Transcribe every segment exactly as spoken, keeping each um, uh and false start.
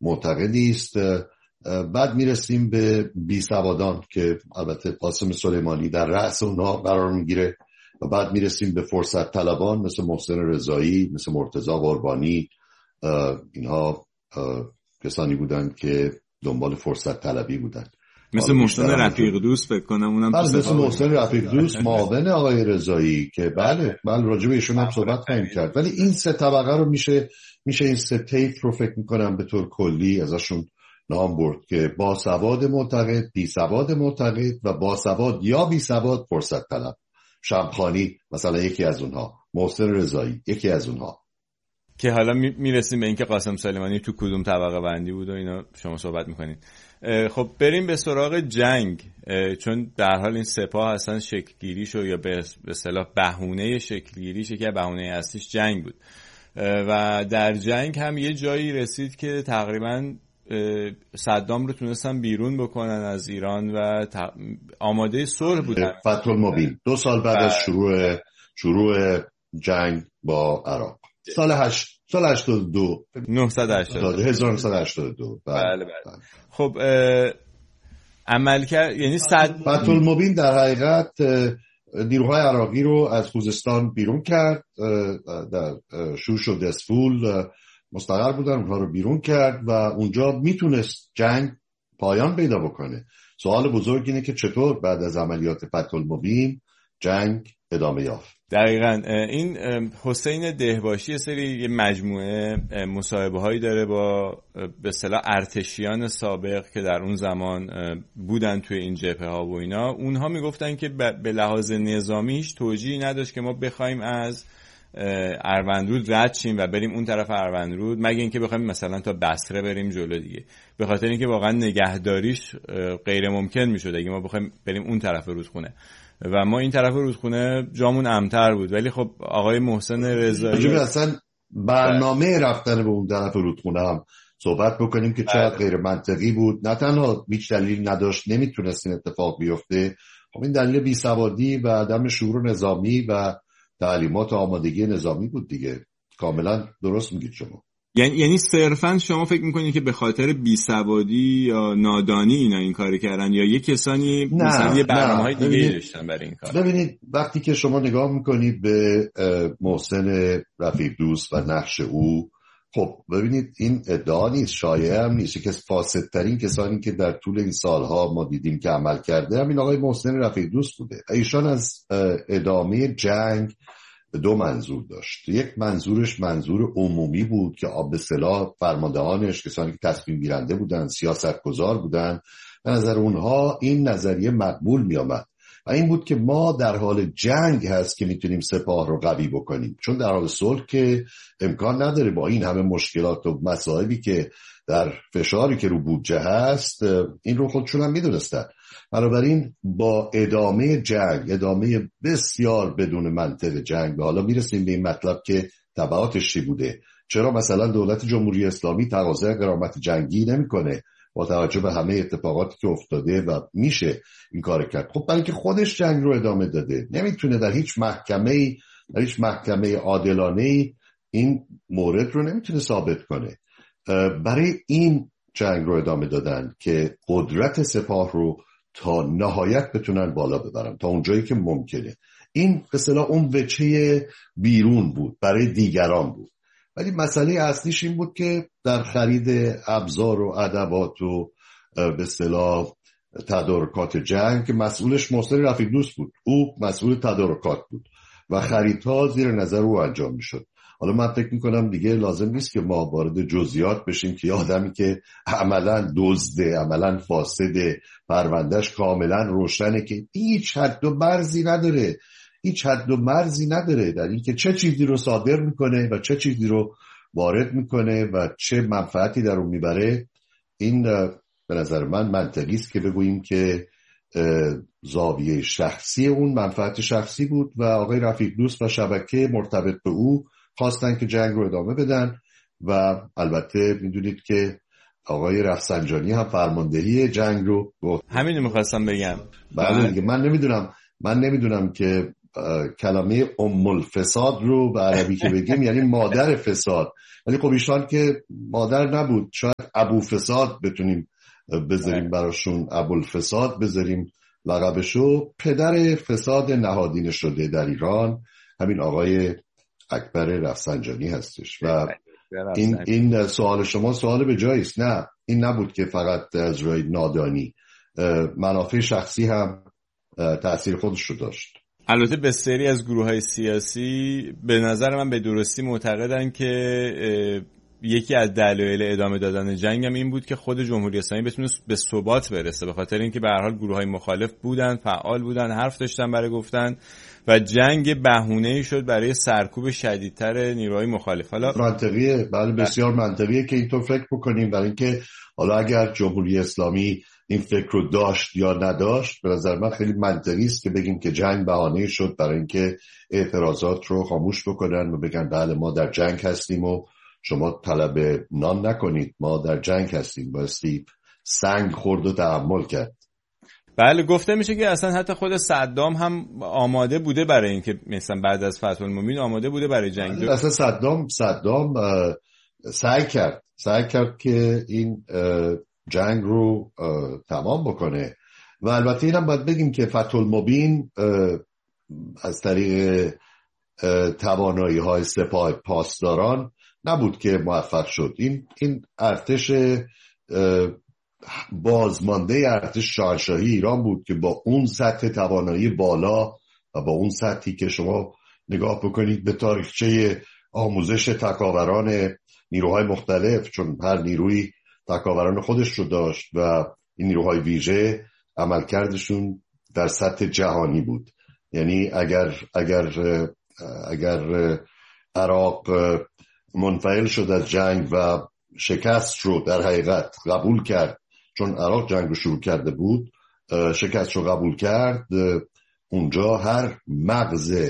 معتقدی است. بعد میرسیم به بیسوادان که البته قاسم سلیمانی در رأس اونها قرار میگیره و بعد میرسیم به فرصت طلبان مثل محسن رضایی، مثل مرتضی قربانی. اینها کسانی بودند که دنبال فرصت طلبی بودند، مثل محسن رفیق دوست فکر کنم اونم بله مثل محسن رفیق دوست معاون آقای رضایی که بله بله راجع به ایشون هم صحبت خواهیم کرد. ولی این سه طبقه رو میشه میشه این سه طیف رو فکر میکنم به طور کلی ازشون نام برد که باسواد معتقد، بی سواد معتقد و باسواد یا بی سواد فرصت طلب. شمخانی مثلا یکی از اونها، محسن رضایی یکی از اونها. که حالا میرسیم به اینکه قاسم سلیمانی تو کدوم طبقه بندی بود و اینا شما صحبت میکنید. خب بریم به سراغ جنگ، چون در حال این سپاه اصلا شکلگیریش یا به اصطلاح بهونه شکلگیریش که بهونه اصلیش جنگ بود و در جنگ هم یه جایی رسید که تقریبا صدام رو تونستن بیرون بکنن از ایران و آماده صلح بودن. فتح المبین دو سال بعد از شروع شروع جنگ با عراق سال هشت سال هشتاد و دو نهصد و هشتاد و دو بله بله بله. خب عمل کرد، یعنی صد فتح المبین در حقیقت نیروهای عراقی رو از خوزستان بیرون کرد، در شوش و دسفول مستقر بودن، اونها رو بیرون کرد و اونجا میتونست جنگ پایان پیدا بکنه. سوال بزرگ اینه که چطور بعد از عملیات فتح المبین جنگ ادامه یافت. دقیقاً این حسین دهباشی سری یه مجموعه مصاحبه هایی داره با به اصطلاح ارتشیان سابق که در اون زمان بودن توی این جبهه ها و اینا. اونها میگفتن که به لحاظ نظامی هیچ توجیهی نداشت که ما بخوایم از اروندرود رد شیم و بریم اون طرف اروندرود، مگه اینکه بخوایم مثلا تا بصره بریم جلو دیگه، به خاطر اینکه واقعا نگهداریش غیر ممکن میشد اگه ما بخوایم بریم اون طرف رودخونه و ما این طرف رودخونه جامون امتر بود. ولی خب آقای محسن رضایی اصلا برنامه رفتن به اون طرف رودخونه هم صحبت بکنیم که چقدر غیر منطقی بود. نه تنها هیچ دلیل نداشت، نمیتونست این اتفاق بیفته. خب این دلیل بیسوادی و عدم شعور نظامی و تعلیمات و آمادگی نظامی بود دیگه. کاملا درست میگید شما. یعنی یعنی صرفا شما فکر میکنید که به خاطر بیسوادی یا نادانی اینا این کاری کردن یا یه کسانی مثلا یه برنامه‌های دیگه داشتن برای این کار؟ ببینید وقتی که شما نگاه میکنید به محسن رفیق دوست و نقش او، خب ببینید این ادعا نیست، شایعه هم نیست، که فاسدترین کسانی که در طول این سالها ما دیدیم که عمل کرده همین آقای محسن رفیق دوست بوده. ایشان از ادامه جنگ دو منظور داشت. یک منظورش منظور عمومی بود که به اصطلاح فرماندهانش، کسانی که تصمیم گیرنده بودن، سیاستگزار بودن، به نظر اونها این نظریه مقبول می آمد و این بود که ما در حال جنگ هست که میتونیم سپاه رو قوی بکنیم، چون در حال صلح که امکان نداره با این همه مشکلات و مسائلی که در فشاری که رو بودجه هست، این رو خودشون هم میدونستن. بنابراین با ادامه جنگ، ادامه بسیار بدون منطق جنگ، و حالا میرسیم به این مطلب که تبعاتش چی بوده. چرا مثلا دولت جمهوری اسلامی تقاضای غرامت جنگی نمیکنه با توجه به همه اتفاقاتی که افتاده و میشه این کار کرد؟ خب برای که خودش جنگ رو ادامه داده، نمیتونه در هیچ محکمه در هیچ محکمه عادلانه این مورد رو نمیتونه ثابت کنه. برای این جنگ رو ادامه دادن که قدرت سپاه رو تا نهایت بتونن بالا ببرن، تا اونجایی که ممکنه. این به اصطلاح اون وجهه بیرون بود، برای دیگران بود. ولی مسئله اصلیش این بود که در خرید ابزار و ادوات و به اصطلاح تدارکات جنگ مسئولش محسن رفیق دوست بود، او مسئول تدارکات بود و خریدها زیر نظر او انجام میشد. حالا من فکر میکنم دیگه لازم نیست که ما وارد جزئیات بشیم که آدمی که عملا دزده، عملا فاسده، پروندهش کاملا روشنه که هیچ حد و مرزی نداره هیچ حد و مرزی نداره در این که چه چیزی رو صادر میکنه و چه چیزی رو وارد میکنه و چه منفعتی در اون میبره. این به نظر من منطقی است که بگوییم که زاویه شخصی اون منفعت شخصی بود و آقای رفیق دوست و شبکه مرتبط به او خواستن که جنگ رو ادامه بدن و البته میدونید که آقای رفسنجانی هم فرماندهی جنگ رو گفت. همین رو میخواستم بگم. بله دیگه. من نمیدونم من نمیدونم که کلمه ام الفساد رو به عربی که بگیم یعنی مادر فساد، ولی خب ایشان که مادر نبود، شاید ابو فساد بتونیم بذاریم براشون، ابو الفساد بذاریم لقبشو. پدر فساد نهادینه شده در ایران همین آقای اکبر رفسنجانی هستش و این این سوال شما سوال به جایی است. نه، این نبود که فقط از روی نادانی، منافع شخصی هم تأثیر خودش رو داشت. البته بسیاری از گروه‌های سیاسی به نظر من به درستی معتقدن که یکی از دلایل ادامه دادن جنگ هم این بود که خود جمهوری اسلامی بتونه به ثبات برسه، به خاطر اینکه به هر حال گروه‌های مخالف بودن، فعال بودن، حرف داشتن برای گفتن و جنگ بهونه‌ای شد برای سرکوب شدیدتر نیروهای مخالف. حالا منطقیه، بله بسیار منطقیه که اینطور فکر بکنیم، برای اینکه حالا اگر جمهوری اسلامی این فکر رو داشت یا نداشت، به نظر من خیلی منطقی است که بگیم که جنگ بهانه شد برای اینکه اعتراضات رو خاموش بکنن و بگن بله ما در جنگ هستیم و شما طلب نان نکنید، ما در جنگ هستیم، بایستی سنگ خورد و تحمل کرد. بله، گفته میشه که اصلا حتی خود صدام هم آماده بوده برای اینکه مثلا بعد از فتح المبین آماده بوده برای جنگ. اصلا صدام صدام سعی کرد سعی کرد که این جنگ رو تمام بکنه و البته اینم باید بگیم که فتح المبین از طریق توانایی های سپاه پاسداران نبود که موفق شد. این این ارتش بازمانده ارتش شاهنشاهی ایران بود که با اون سطح توانایی بالا و با اون سطحی که شما نگاه بکنید به تاریخچه آموزش تکاوران نیروهای مختلف، چون هر نیروی تکاوران خودش رو داشت و این نیروهای ویژه عملکردشون در سطح جهانی بود. یعنی اگر اگر اگر عراق منفعل شد از جنگ و شکست رو در حقیقت قبول کرد، چون عراق جنگ رو شروع کرده بود، شکست رو قبول کرد، اونجا هر مغز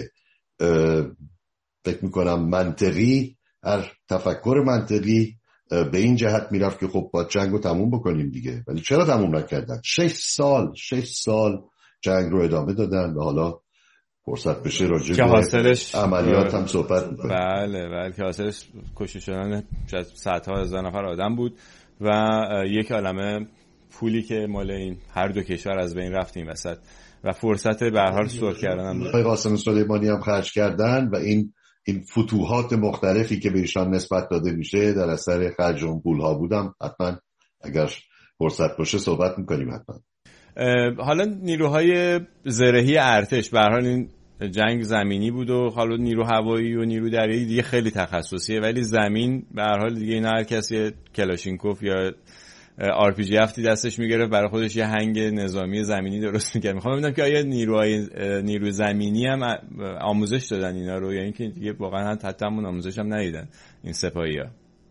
فکر میکنم منطقی، هر تفکر منطقی به این جهت میرفت که خب باید جنگ رو تموم بکنیم دیگه. ولی چرا تموم نکردن؟ شش سال شش سال جنگ رو ادامه دادن و حالا فرصت بشه راجع به حاصلش عملیات هم صحبت میکنیم. بله بله که حاصلش کشته شدن صدها هزار نفر آدم بود و یک عالمه پولی که مال این هر دو کشور از بین رفت این وسط و فرصت به هر حال سر کردن هم آقای قاسم سلیمانی هم خرج کردن و این این فتوحات مختلفی که به ایشان نسبت داده میشه در اثر خرج اون پولها بودم. حتما اگر فرصت باشه صحبت میکنیم. حتما حالا نیروهای زرهی ارتش به هر حال این جنگ زمینی بود و حالا نیرو هوایی و نیرو دریایی دیگه خیلی تخصصیه، ولی زمین به هر حال دیگه اینا هر کسی کلاشینکوف یا آر پی جی هفت دستش میگرفت برای خودش یه هنگ نظامی زمینی درست میکرد. میخوام ببینم که آیا نیروهای نیروی زمینی هم آموزش دادن اینا رو یا اینکه دیگه واقعا حتی همون آموزش هم ندیدن این سپاهی‌ها؟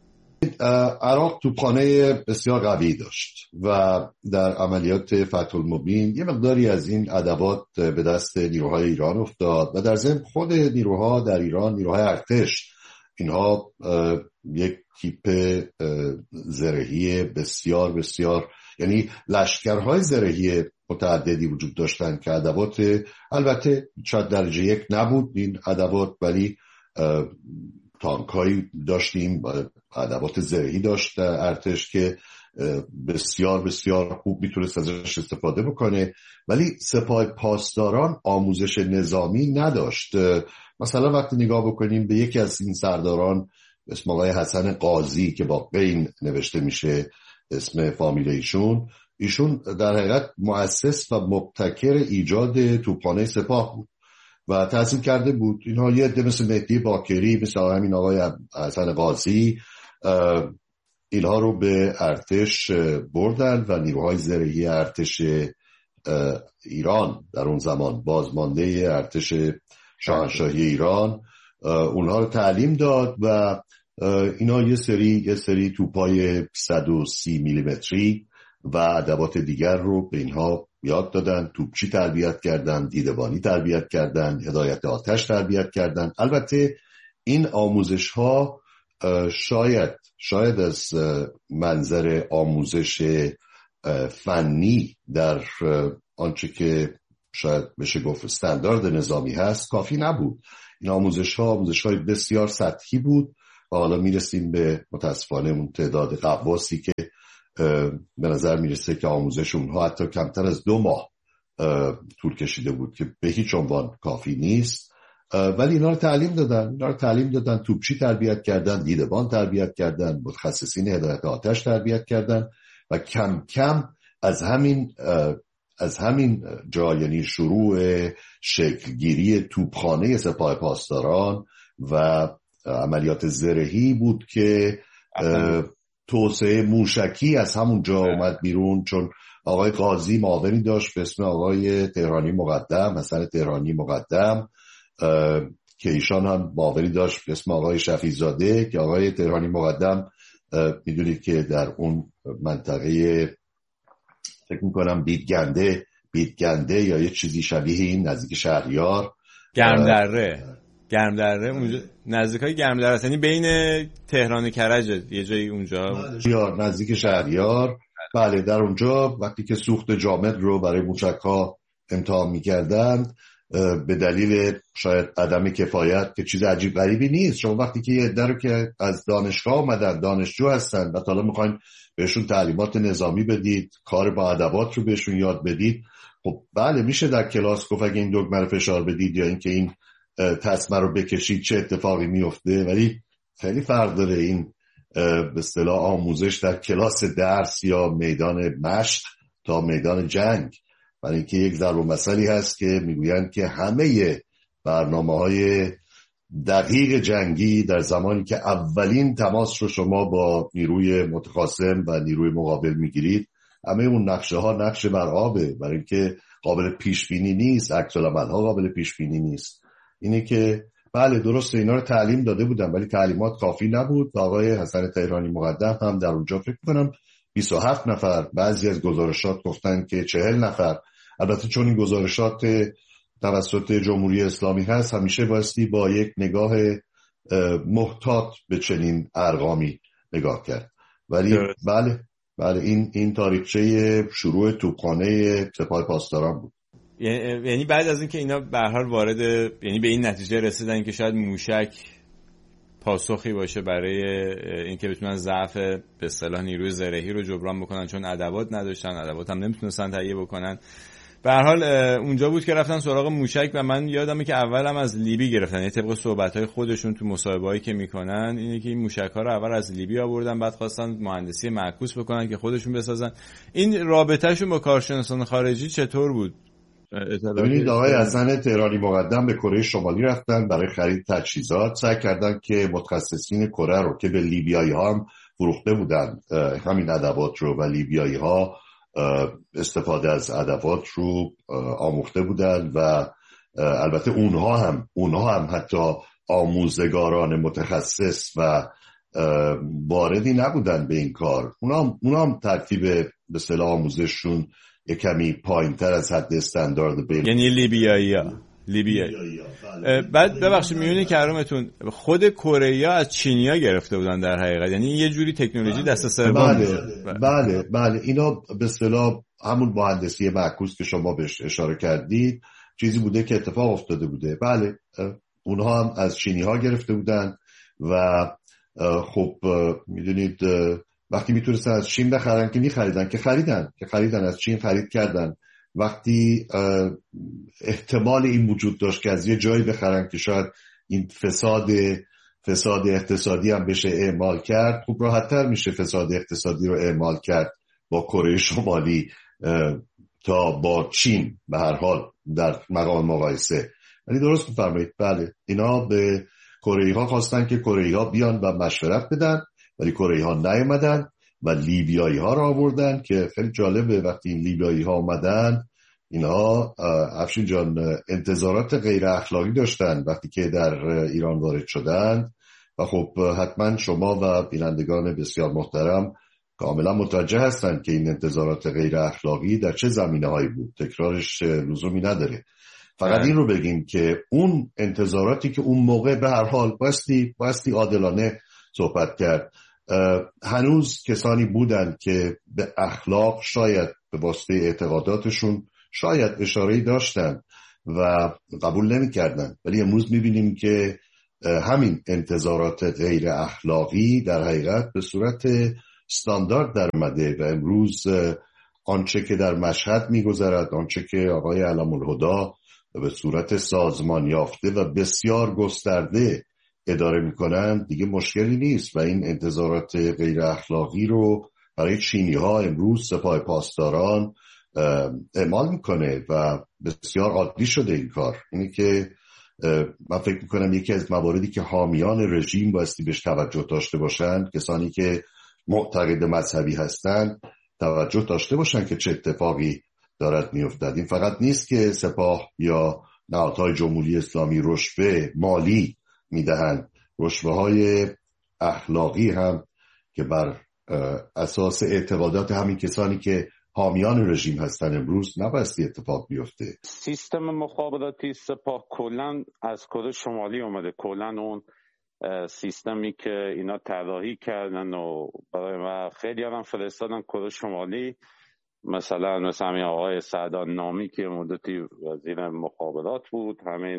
عراق توپخانه بسیار قوی داشت و در عملیات فتح المبین یه مقداری از این ادوات به دست نیروهای ایران افتاد و در ضمن خود نیروها در ایران، نیروهای ارتش، اینها یک تیپ زرهی بسیار بسیار، یعنی لشکرهای زرهی متعددی وجود داشتن که ادوات، البته شاید درجه یک نبود این ادوات، ولی تانکایی داشتیم، ادوات زرهی داشت ارتش که بسیار بسیار خوب میتونست ازش استفاده بکنه، ولی سپاه پاسداران آموزش نظامی نداشت. مثلا وقتی نگاه بکنیم به یکی از این سرداران اسم آقای حسن قاضی که با قین نوشته میشه اسم فامیل ایشون، ایشون در حقیقت مؤسس و مبتکر ایجاد توپخانه سپاه بود و تحصیل کرده بود. اینها یه عده مثل مهدی باکری، مثل همین آقای حسن قاضی، اینها رو به ارتش بردن و نیروهای زرهی ارتش ایران در اون زمان، بازمانده ارتش شاهنشاهی ایران، اونها رو تعلیم داد و اینا یه سری یه سری توپای صد و سی میلیمتری و ادوات دیگر رو به اینها یاد دادن. توپچی تربیت کردن، دیدبانی تربیت کردن، هدایت آتش تربیت کردن. البته این آموزش ها شاید شاید از منظر آموزش فنی در آنچه که شاید بشه گفت استاندارد نظامی هست کافی نبود. این آموزش ها آموزش های بسیار سطحی بود و حالا میرسیم به متاسفانه اون تعداد قواسی که به نظر میرسه که آموزش اونها حتی کمتر از دو ماه طول کشیده بود که به هیچ عنوان کافی نیست. ولی اینا رو تعلیم دادن اینا رو تعلیم دادن توپچی تربیت کردن، دیدبان تربیت کردن، متخصصین هدایت آتش تربیت کردن و کم کم از همین از همین جا، یعنی شروع شکلگیری توپخانه سپاه پاسداران و عملیات زرهی بود که توسعه موشکی از همون جا اومد بیرون. چون آقای قاضی معاونی داشت به اسم آقای تهرانی مقدم، حسن تهرانی مقدم، که ایشان هم معاونی داشت به اسم آقای شفیع‌زاده که آقای تهرانی مقدم میدونید که در اون منطقه فکر میکنم بیدگنده بیدگنده یا یه چیزی شبیه این نزدیک شهریار گرمدره گرمدره اونجا نزدیکای گرمدره، یعنی بین تهران و کرج یه جایی اونجا یا نزدیک شهریار. بله در اونجا وقتی که سوخت جامد رو برای موشک‌ها امتحان می‌کردند به دلیل شاید عدم کفایت که چیز عجیب غریبی نیست، شما وقتی که یه عده رو که از دانشگاه اومدن دانشجو هستن و حالا میخواین بهشون تعلیمات نظامی بدید، کار با ادوات رو بهشون یاد بدید، خب بله میشه در کلاس گفت اگه این دکمه رو فشار بدید یا اینکه این تسمه رو بکشید چه اتفاقی میفته. ولی خیلی فرق داره این به اصطلاح آموزش در کلاس درس یا میدان مشق تا میدان جنگ. برای اینکه یک ضرب المثلی هست که میگویند که همه برنامه‌های دقیق جنگی در زمانی که اولین تماس رو شما با نیروی متخاصم و نیروی مقابل میگیرید، همه اون نقشه ها نقشه بر آبه، برای اینکه قابل پیش بینی نیست، عکس العمل ها قابل پیش بینی نیست. اینه که بله درسته اینا رو تعلیم داده بودن ولی تعلیمات کافی نبود و آقای حسن تهرانی مقدم هم در اونجا فکر کنم بیست و هفت نفر، بعضی از گزارشات گفتن که چهل نفر. البته چون این گزارشات توسط جمهوری اسلامی هست همیشه بایستی با یک نگاه محتاط به چنین ارقامی نگاه کرد. ولی بله بله این این تاریخچه شروع توپخانه سپاه پاسداران بود. یعنی بعد از اینکه اینا به هر حال وارد یعنی به این نتیجه رسیدن که شاید موشک پاسخی باشه برای اینکه بتونن ضعف به اصطلاح نیروی زرهی رو جبران بکنن، چون ادوات نداشتن، ادوات هم نمیتونستن تهیه بکنن. به هر حال اونجا بود که رفتن سراغ موشک و من یادمه که اول هم از لیبی گرفتن، یعنی طبق صحبت‌های خودشون تو مصاحبه‌هایی که میکنن اینه که این موشک‌ها رو اول از لیبی آوردن، بعد خواستن مهندسی معکوس بکنن که خودشون بسازن. این رابطه‌شون با کارشناسان خارجی چطور بود؟ ببینید آقای حسن تهرانی مقدم به کره شمالی رفتن برای خرید تجهیزات، سعی کردن که متخصصین کره رو که به لیبیایی ها هم فروخته بودن همین ادوات رو و لیبیایی ها استفاده از ادوات رو آموخته بودن و البته اونها هم اونها هم حتی آموزگاران متخصص و واردی نبودن به این کار. اونها اونها هم ترتیب به اصطلاح آموزششون یک کمی پایین‌تر از حد استاندارد بیل، یعنی لیبیایی‌ها لیبیایی. بعد ببخشید میونی کارمتون خود کره از چینیا گرفته بودن در حقیقت، یعنی یه جوری تکنولوژی دست سوم. بله بله بله اینا به اصطلاح همون مهندسی معکوس که شما بهش اشاره کردید چیزی بوده که اتفاق افتاده بوده. بله اونها هم از چینی‌ها گرفته بودن و خب میدونید وقتی میتونستن از چین بخرن که میخریدن که خریدن که خریدن از چین خرید کردن. وقتی احتمال این وجود داشت که از یه جایی بخرن که شاید این فساد فساد اقتصادی هم بشه اعمال کرد، خب راحت‌تر میشه فساد اقتصادی رو اعمال کرد با کره شمالی تا با چین به هر حال در مقام مقایسه. ولی درست میفرمایید بله اینا به کره‌ای‌ها خواستن که کره‌ای‌ها بیان و مشورت بدن، ولی کره‌ای‌ها نیومدن و لیبیایی‌ها را آوردن که خیلی جالبه. وقتی این لیبیایی‌ها اومدن اینها افشین جان انتظارات غیر اخلاقی داشتن وقتی که در ایران وارد شدن و خب حتما شما و بینندگان بسیار محترم کاملا متوجه هستن که این انتظارات غیر اخلاقی در چه زمینه‌هایی بود. تکرارش لزومی نداره، فقط این رو بگیم که اون انتظاراتی که اون موقع به هر حال باستی باستی عادلانه صحبت کرد، هنوز کسانی بودند که به اخلاق شاید به واسطه اعتقاداتشون شاید اشاره‌ای داشتن و قبول نمی‌کردن، ولی امروز می‌بینیم که همین انتظارات غیر اخلاقی در حقیقت به صورت استاندارد در اومده و امروز آنچه که در مشهد می‌گذرد، آنچه که آقای علم‌الهدی به صورت سازمان یافته و بسیار گسترده اداره می‌کنند دیگه مشکلی نیست و این انتظارات غیر اخلاقی رو برای چینی‌ها امروز سپاه پاسداران اعمال میکنه و بسیار عادی شده این کار. اینی که من فکر میکنم یکی از مواردی که حامیان رژیم بایستی بهش توجه داشته باشن، کسانی که معتقد مذهبی هستن توجه داشته باشن که چه اتفاقی دارد میافتد. این فقط نیست که سپاه یا نهادهای جمهوری اسلامی رشوه مالی میدهند، رشوه های اخلاقی هم که بر اساس اعتقادات همین کسانی که حامیان رژیم هستن امروز نبایستی اتفاق بیفته. سیستم مخابراتی سپاه کلا از کره شمالی اومده، کلا اون سیستمی که اینا طراحی کردن و برای خیلی هم فرستادن کره شمالی، مثلا مثلا همین آقای سعدان نامی که مدتی وزیر مخابرات بود، همین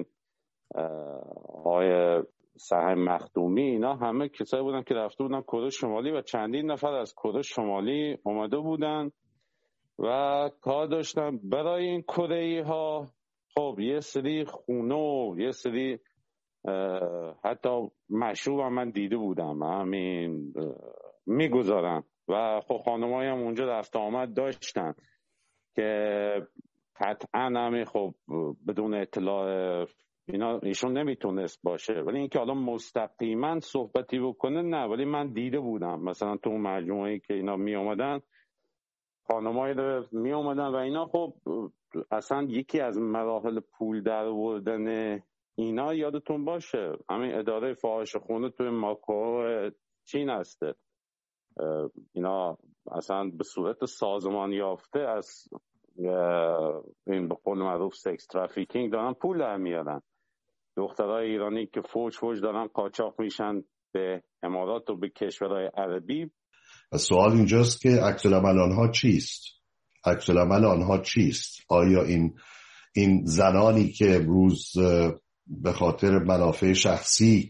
آقای سهم مخدومی، اینا همه کسایی بودن که رفته بودن کره شمالی و چندین نفر از کره شمالی اومده بودن و کار داشتن برای این کره‌ای ها. خب یه سری خونه و یه سری حتی مشروب هم من دیده بودم همین میگذارن و خب خانمایی هم اونجا رفت آمد داشتن که قطعا همین خب بدون اطلاع اینا ایشون نمیتونست باشه، ولی اینکه حالا مستقیما صحبتی بکنه نه، ولی من دیده بودم مثلا تو مجموعه‌ای که اینا می اومدن خانمایی می اومدن و اینا. خب اصلا یکی از مراحل پول در آوردن اینا یادتون باشه همین اداره فاحش خونه توی ماکو چین هسته، اینا اصلا به صورت سازمان یافته از این به قول معروف سکس ترافیکینگ دارن پول در میارن. دخترای ایرانی که فوج فوج دارن قاچاق میشن به امارات و به کشورهای عربی. سوال اینجاست که عکس العمل آنها چیست؟ عکس العمل آنها چیست؟ آیا این این زنانی که امروز به خاطر منافع شخصی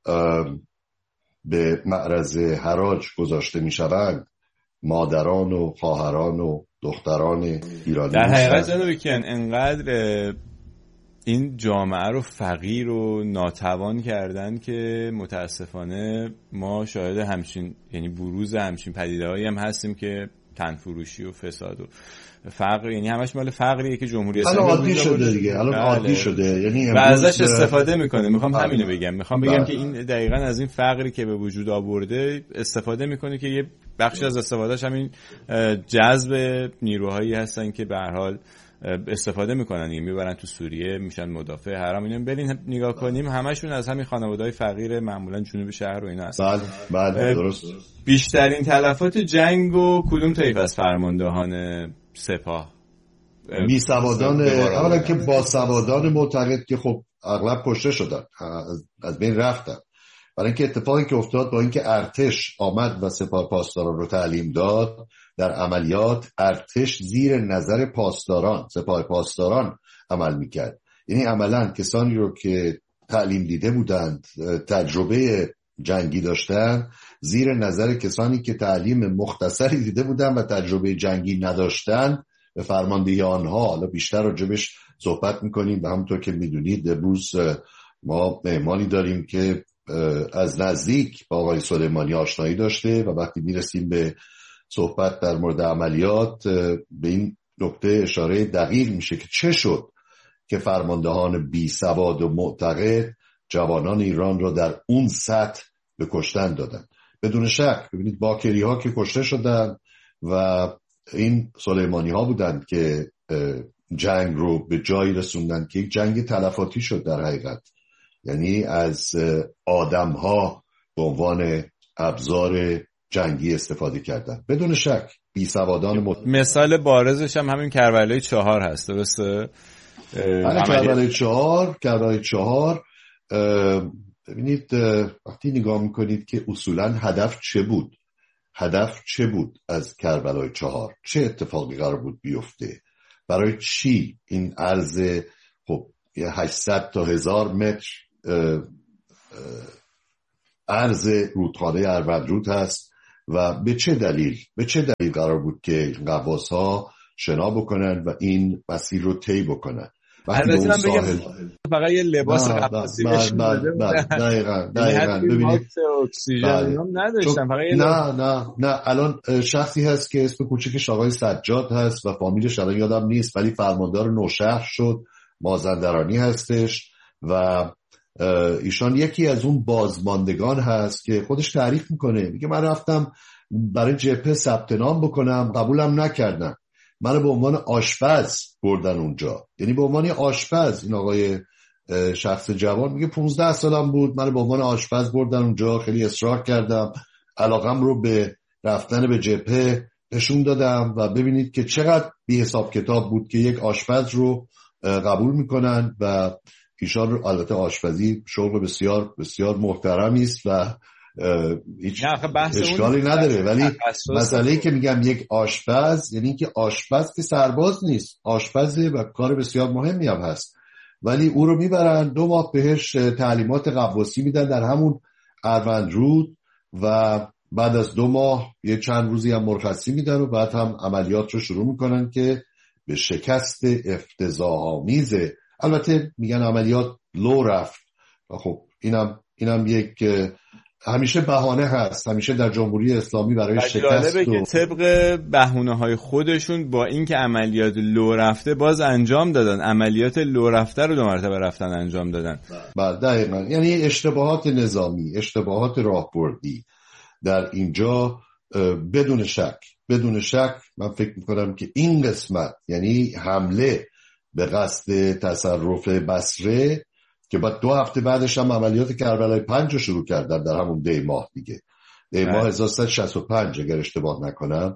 به معرض حراج گذاشته میشوند مادران و خواهران و دختران ایرانی در حقیقت جنابی کن انقدر این جامعه رو فقیر و ناتوان کردن که متاسفانه ما شاهد همچین یعنی بروز همچین پدیده‌هایی هم هستیم که تنفروشی و فساد و فقر، یعنی همش مال فقریه که جمهوری اسلامی الان عادی شده دیگه، الان عادی شده، یعنی و ازش استفاده میکنه. میخوام همینو بگم، میخوام بگم که این دقیقاً از این فقری که به وجود آورده استفاده میکنه که یه بخشی از استفادهش همین جذب نیروهایی هستن که به هر حال استفاده میکنن، یعنی میبرن تو سوریه میشن مدافع حرم. اینو برین نگاه کنیم همشون از همین خانواده‌های فقیر معمولا جنوب شهر و اینا هستن. بله بله درست. بیشترین تلفات جنگ و کدوم طیف از فرماندهان سپاه؟ بی سوادان، اولا که با سوادان معتقد که خب اغلب کشته شدن، از بین رفتن. برای اینکه اتفاقی که افتاد با اینکه ارتش آمد و سپاه پاسداران رو تعلیم داد، در عملیات ارتش زیر نظر پاسداران سپاه پاسداران عمل میکرد. یعنی عملا کسانی رو که تعلیم دیده بودند، تجربه جنگی داشتن، زیر نظر کسانی که تعلیم مختصری دیده بودند و تجربه جنگی نداشتن به فرماندهی آنها. حالا بیشتر راجبش صحبت میکنیم و همونطور که میدونید امروز ما مهمانی داریم که از نزدیک با آقای سلیمانی آشنایی داشته و وقتی میرسیم به صحبت در مورد عملیات به این نکته اشاره دقیق میشه که چه شد که فرماندهان بی سواد و معتقد جوانان ایران را در اون سطح به کشتن دادن. بدون شک ببینید باکری ها که کشته شدن و این سلیمانی ها بودند که جنگ رو به جایی رسوندن که یک جنگ تلفاتی شد در حقیقت، یعنی از آدم ها به عنوان ابزار جنگی استفاده کردن. بدون شک بی سوادان مت... مثال بارزش هم همین کربلای چهار هست، درسته؟ کربلای چهار کربلای چهار ببینید وقتی نگاه میکنید که اصولا هدف چه بود هدف چه بود از کربلای چهار، چه اتفاقی قرار بود بیفته. برای چی این عرض خب هشتصد تا هزار متر عرض رودخانه اروندرود هست و به چه دلیل به چه دلیل قرار بود که غواص‌ها شنا بکنن و این مسیر رو طی بکنن؟ البته من بگم فقط یه لباس غواصی بهشون داده بودن. دقیقاً دقیقاً ببینید اکسیژن هم نداشتن فقط یه نه نه نه الان شخصی هست که اسم کوچیکش آقای سجاد هست و فامیلش الان یادم نیست، ولی فرماندار نوشهر شد، مازندرانی هستش و ایشان یکی از اون بازماندگان هست که خودش تعریف میکنه، میگه من رفتم برای جبهه ثبت نام بکنم، قبولم نکردن، من به عنوان آشپز بردن اونجا. یعنی به عنوان آشپز، این آقای شخص جوان میگه پونزده سالم بود، من به عنوان آشپز بردن اونجا، خیلی اصرار کردم، علاقم رو به رفتن به جبهه نشون دادم و ببینید که چقدر بی حساب کتاب بود که یک آشپز رو قبول میکنن و ایشان رو. البته آشپزی شغل بسیار بسیار محترمی است و هیچ اشکالی نداره، ولی مسئله‌ای که میگم یک آشپز یعنی که آشپز که سرباز نیست، آشپزه و کار بسیار مهمی هم هست، ولی او رو میبرن دو ماه بهش تعلیمات غواصی میدن در همون اروندرود و بعد از دو ماه یه چند روزی هم مرخصی میدن و بعد هم عملیات رو شروع میکنن که به شکست افتضاح‌آمیزه. البته میگن عملیات لو رفت و خب اینم اینم یک همیشه بهانه هست، همیشه در جمهوری اسلامی برای شکست. جالبه که طبق بهونه‌های خودشون با اینکه عملیات لو رفته باز انجام دادن، عملیات لو رفته رو دو مرتبه رفتن انجام دادن. بله دقیقاً، یعنی اشتباهات نظامی، اشتباهات راهبردی در اینجا بدون شک بدون شک من فکر میکنم که این قسمت، یعنی حمله به قصد تصرف بصره که بعد دو هفته بعدش هم عملیات کربلای پنج رو شروع کردن در همون دی ماه دیگه، دی ماه هزار و سیصد و شصت و پنج اگر اشتباه نکنم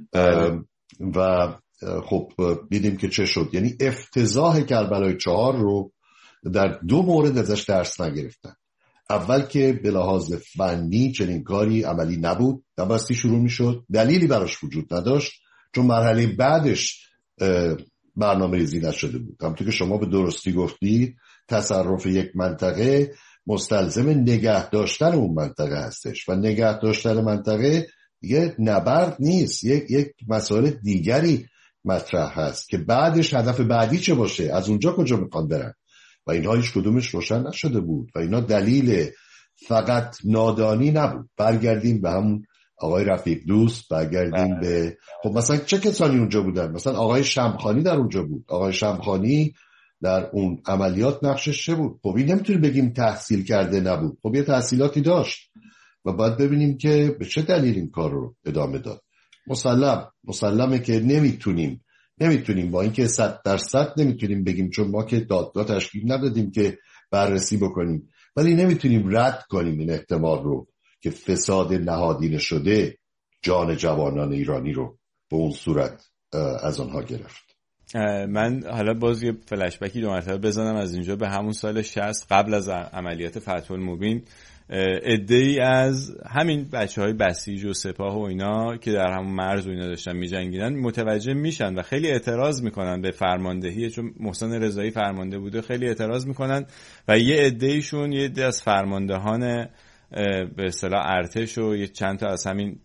و خب دیدیم که چه شد. یعنی افتضاح کربلای چهار رو در دو مورد ازش درس نگرفتن. اول که به لحاظ فنی چنین کاری عملی نبود، نبستی شروع می شد، دلیلی براش وجود نداشت، چون مرحله بعدش برنامه ریزی نشده بود. همونطور که شما به درستی گفتی تصرف یک منطقه مستلزم نگه داشتن اون منطقه هستش و نگه داشتن منطقه یه نبرد نیست، یک یک مسائل دیگری مطرح هست که بعدش هدف بعدی چه باشه، از اونجا کجا میخوان برن و اینها هیچ کدومش روشن نشده بود و اینا دلیل فقط نادانی نبود. برگردیم به همون آقای رفیق دوست، برگردیم به خب مثلا چه کسانی اونجا بودن؟ مثلا آقای شمخانی در اونجا بود. آقای شمخانی در اون عملیات نقشش چه بود؟ خب این نمیتونیم بگیم تحصیل کرده نبود، خب یه تحصیلاتی داشت و باید ببینیم که به چه دلیل این کار رو ادامه داد. مسلم مسلمه که نمیتونیم نمیتونیم با اینکه صد درصد نمیتونیم بگیم، چون ما که دادگاه تشکیل ندادیم که بررسی بکنیم، ولی نمیتونیم رد کنیم این احتمال رو که فساد نهادینه شده جان جوانان ایرانی رو به اون صورت از آنها گرفت. من حالا باز یه فلش بکی دو مرتبه بزنم از اینجا به همون سال شصت قبل از عملیات فتح المبین. عده‌ای از همین بچه‌های بسیج و سپاه و اینا که در همون مرز و اینا داشتن می‌جنگیدن متوجه میشن و خیلی اعتراض میکنن به فرماندهی، چون محسن رضایی فرمانده بوده، خیلی اعتراض میکنن و یه عده‌ایشون یه عده از فرماندهان به اصطلاح ارتش و یه چند تا از همین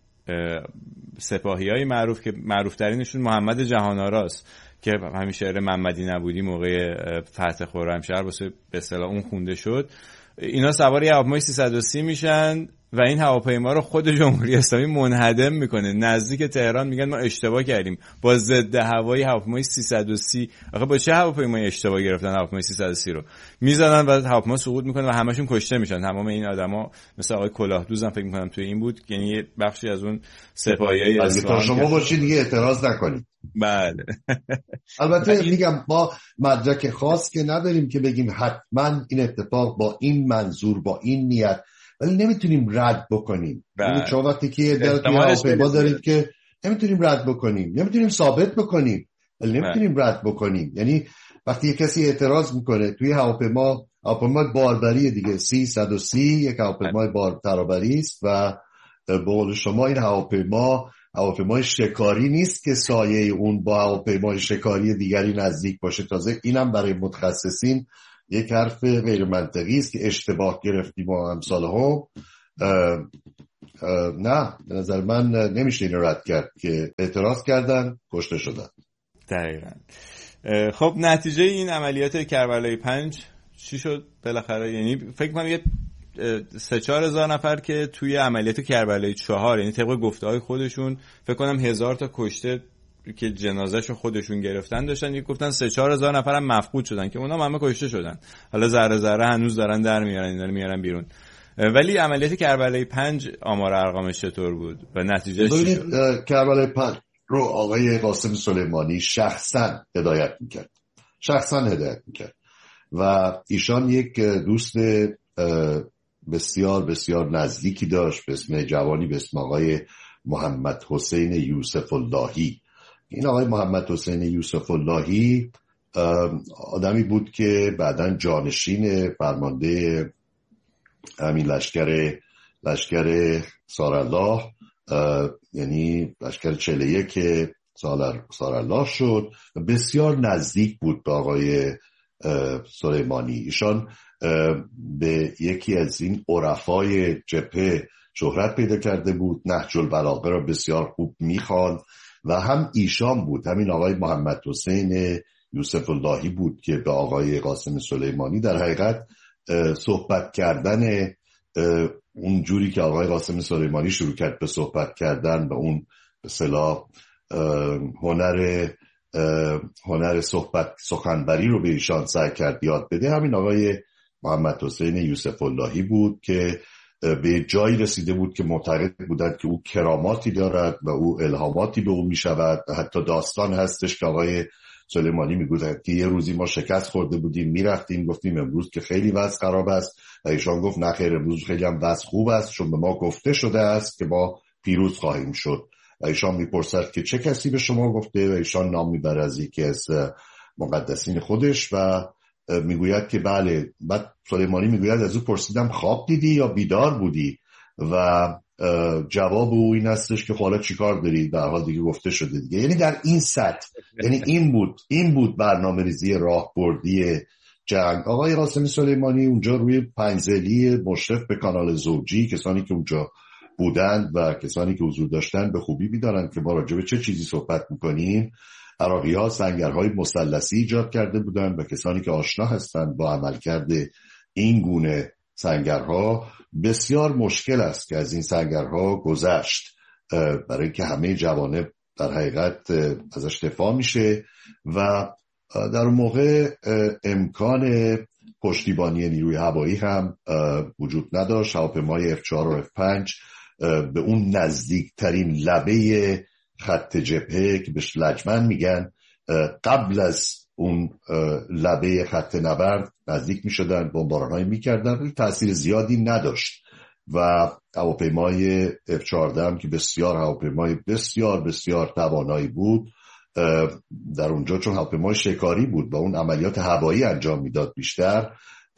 سپاهیای معروف که معروف ترینشون محمد جهان‌آراست که همین شعر محمدی نبودی موقع فتح خرمشهر واسه به اصطلاح اون خونده شد، اینا سوار یه هواپیمای سیصد و سی میشن و این هواپیما رو خود جمهوری اسلامی منهدم میکنه نزدیک تهران. میگن ما اشتباه کردیم با ضد هوایی هواپیمای سیصد و سی. آخه با چه هواپیمای اشتباه گرفتن هواپیمای سیصد و سی رو میزنن و هواپیما سقوط میکنه و همشون کشته میشن. تمام این آدما مثل آقای کلاهدوزم فکر میکنم توی این بود، یعنی یه بخشی از اون سپاهیای اصفهان. شما باشید دیگه اعتراض نکنید. بله البته میگم ما مدرک خاص که نداریم که بگیم حتما این اتفاق با این منظور با این نیت، ولی نمیتونیم رد بکنیم. یعنی چون وقتی که یه هواپیما دارید که نمیتونیم رد بکنیم، نمیتونیم ثابت بکنیم، ولی نمیتونیم رد بکنیم. یعنی وقتی یه کسی اعتراض میکنه توی هواپیما، هواپیمای باربری دیگه سیصد و سی یک هواپیمای بار ترابری است و به قول شما این هواپیما هواپیمای شکاری نیست که سایه اون با هواپیمای شکاری دیگری نزدیک باشه. تازه اینم برای متخصصین یک حرف غیر منطقی است که اشتباه گرفتیم با امثال هم. نه به نظر من نمیشه این رد کرد که اعتراض کردن، کشته شدن. دقیقاً. خب نتیجه این عملیات کربلای پنج چی شد بالاخره؟ یعنی فکر کنم یه سه چهار هزار نفر که توی عملیات کربلای چهار، یعنی طبق گفته‌های خودشون فکر کنم هزار تا کشته که جنازه‌شو خودشون گرفتن داشتن، یک گفتن سه چهار هزار نفر هم مفقود شدن که اونا همه کشته شدن. حالا ذره ذره هنوز دارن در میارن، اینا رو میارن بیرون. ولی عملیات کربلای پنج آمار ارقامش چطور بود و نتیجه چی شد؟ کربلای پنج رو آقای قاسم سلیمانی شخصا هدایت میکرد شخصا هدایت میکرد و ایشان یک دوست بسیار بسیار نزدیکی داشت به اسم جوانی به اسم آقای محمد حسین یوسف اللهی. این آقای محمد حسین یوسف اللهی آدمی بود که بعداً جانشین فرمانده همین لشکر لشکر سارالله، یعنی لشکر چهل و یک سارالله شد. بسیار نزدیک بود به آقای سلیمانی. ایشان به یکی از این عرفای جبهه شهرت پیدا کرده بود، نهج البلاغه را بسیار خوب میخواند و هم ایشان بود، همین آقای محمد حسین یوسف اللهی بود که به آقای قاسم سلیمانی در حقیقت صحبت کردن اون جوری که آقای قاسم سلیمانی شروع کرد به صحبت کردن و اون به اصطلاح هنر هنر صحبت سخنوری رو به ایشان سعی کرد یاد بده، همین آقای محمد حسین یوسف اللهی بود که به جایی رسیده بود که معتقد بودند که او کراماتی دارد و او الهاماتی به او می شود. حتی داستان هستش که آقای سلیمانی میگوید که یه روزی ما شکست خورده بودیم، میرفتیم گفتیم امروز که خیلی وضع خراب است و ایشان گفت نه خیر، امروز خیلی هم وضع خوب است چون به ما گفته شده است که ما پیروز خواهیم شد. و ایشان میپرسد که چه کسی به شما گفته و ایشان نام میبره از یکی از مقدسین خودش و میگوید که بله. بعد سلیمانی میگوید از او پرسیدم خواب دیدی یا بیدار بودی و جواب او این هستش که حالا چیکار داری، در حال دیگه گفته شده دیگه. یعنی در این سطح، یعنی این بود این بود برنامه‌ریزی راهبردی جنگ. آقای قاسم سلیمانی اونجا روی پنجزلی مشرف به کانال زوجی، کسانی که اونجا بودند و کسانی که حضور داشتن به خوبی می‌دانند که ما راجع به چه چیزی صحبت می‌کنیم. عراقی‌ها سنگرهای مثلثی ایجاد کرده بودند و کسانی که آشنا هستند با عملکرد این گونه سنگرها بسیار مشکل است که از این سنگرها گذشت، برای اینکه همه جوانب در حقیقت ازش دفاع میشه و در اون موقع امکان پشتیبانی نیروی هوایی هم وجود نداشت. هواپیمای اف چهار و اف پنج به اون نزدیکترین لبه خط جبهه که بهش لجمن میگن قبل از اون لبه خط نبرد نزدیک میشدن، بمباران‌هایی میکردن، ولی تأثیر زیادی نداشت. و هواپیمای اف چهارده هم که بسیار هواپیمای بسیار بسیار توانایی بود در اونجا، چون هواپیمای شکاری بود و اون عملیات هوایی انجام میداد بیشتر،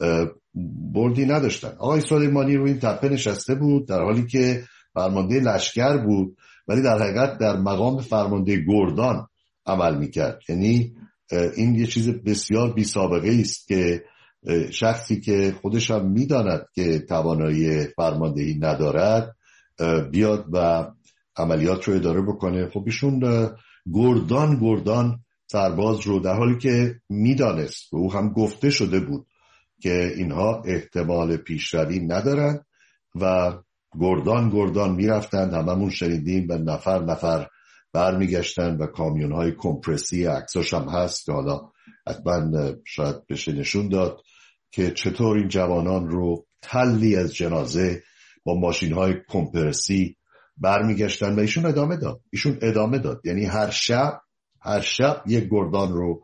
بردی نداشتن. آقای سلیمانی روی این تپه نشسته بود در حالی که فرمانده لشکر بود، ولی در حقیقت در مقام فرمانده گردان عمل میکرد. یعنی این یه چیز بسیار بی سابقه است که شخصی که خودش هم میداند که توانایی فرماندهی ندارد بیاد و عملیات رو اداره بکنه. خب ایشون گردان گردان سرباز رو، در حالی که میدانست و او هم گفته شده بود که اینها احتمال پیشروی ندارن و گردان گردان میرفتند، هممون شنیدیم، و نفر نفر برمیگشتن و کامیون های کمپرسی، عکساش هم هست که حالا حتما شاید بشه نشون داد که چطور این جوانان رو تلی از جنازه با ماشین های کمپرسی برمیگشتن و ایشون ادامه داد ایشون ادامه داد یعنی هر شب هر شب یک گردان رو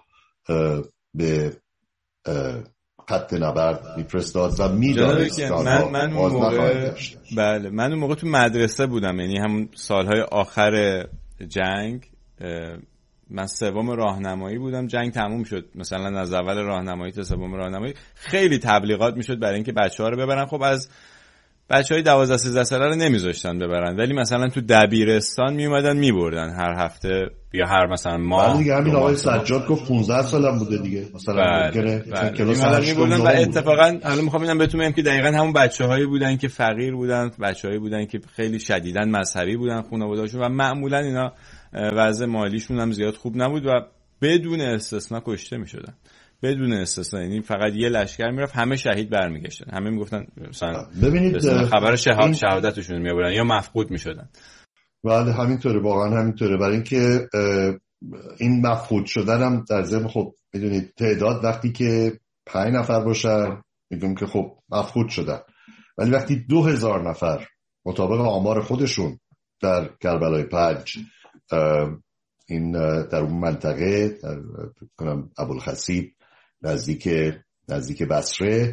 به خط نبرد میفرستاد و میدانست. من من اون موقع بله من اون موقع تو مدرسه بودم، یعنی همون سالهای آخر جنگ، من سوم راهنمایی بودم. جنگ تموم شد، مثلا از اول راهنمایی تا سوم راهنمایی خیلی تبلیغات میشد برای اینکه بچه‌ها رو ببرن. خب از بچهای دوازده سیزده ساله رو نمیذاشتن ببرن، ولی مثلا تو دبیرستان میومدن میبردن هر هفته یا هر مثلا ماه. دیگه همین آقای سجاد گفت پانزده سالم بوده دیگه مثلا ممکنه کلاس هشت میبردن و اتفاقا حالا میخوام اینم بهتون بگم که دقیقاً همون بچه‌هایی بودن که فقیر بودن، بچه‌هایی بودن که خیلی شدیداً مذهبی بودن خانواده‌هاشون و معمولاً اینا وضع مالیشون هم زیاد خوب نبود و بدون استثنا کشته میشدن، بدون استثنا. یعنی فقط یه لشکر میرفت همه شهید برمیگشتن، همه میگفتن مثلا ببینید خبر شهادت شهادتشون میآوردن یا مفقود میشدن. بله همینطوره، واقعا همینطوره. برای اینکه این مفقود شدن هم در ضمن خب میدونید تعداد وقتی که پنج نفر باشن میگم که خب مفقود شدن، ولی وقتی دو هزار نفر مطابق آمار خودشون در کربلای پنج این در اون منطقه در کنم ابوالخصیب نزدیک نزدیک بصره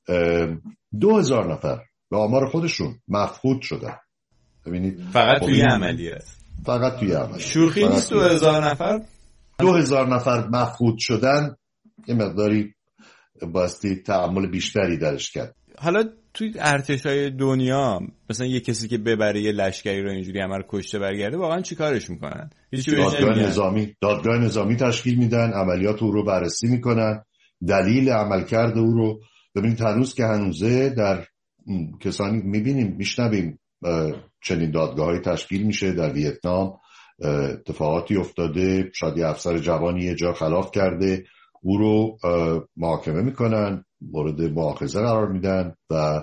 دو هزار نفر به آمار خودشون مفقود شدن. ببینید فقط توی عملیات، فقط توی عملیات شوخی نیست. دو هزار نفر دو هزار نفر مفقود شدن، یه مقداری باستی تعامل بیشتری درش کرد. حالا توی ارتشای دنیا مثلا یه کسی که ببره یه لشکری رو اینجوری همه رو کشته برگرده واقعا چی کارش میکنن؟ دادگاه نظامی دادگاه نظامی تشکیل میدن، عملیات او رو بررسی میکنن، دلیل عملکرد او رو. ببینید هنوز که هنوزه در کسانی میبینیم میشنویم چنین دادگاه‌های تشکیل میشه. در ویتنام اتفاقاتی افتاده، شاید یه افسر جوانی یه جا خلاف کرده، او رو محاکمه میکنن، مورد مؤاخذه قرار میدن و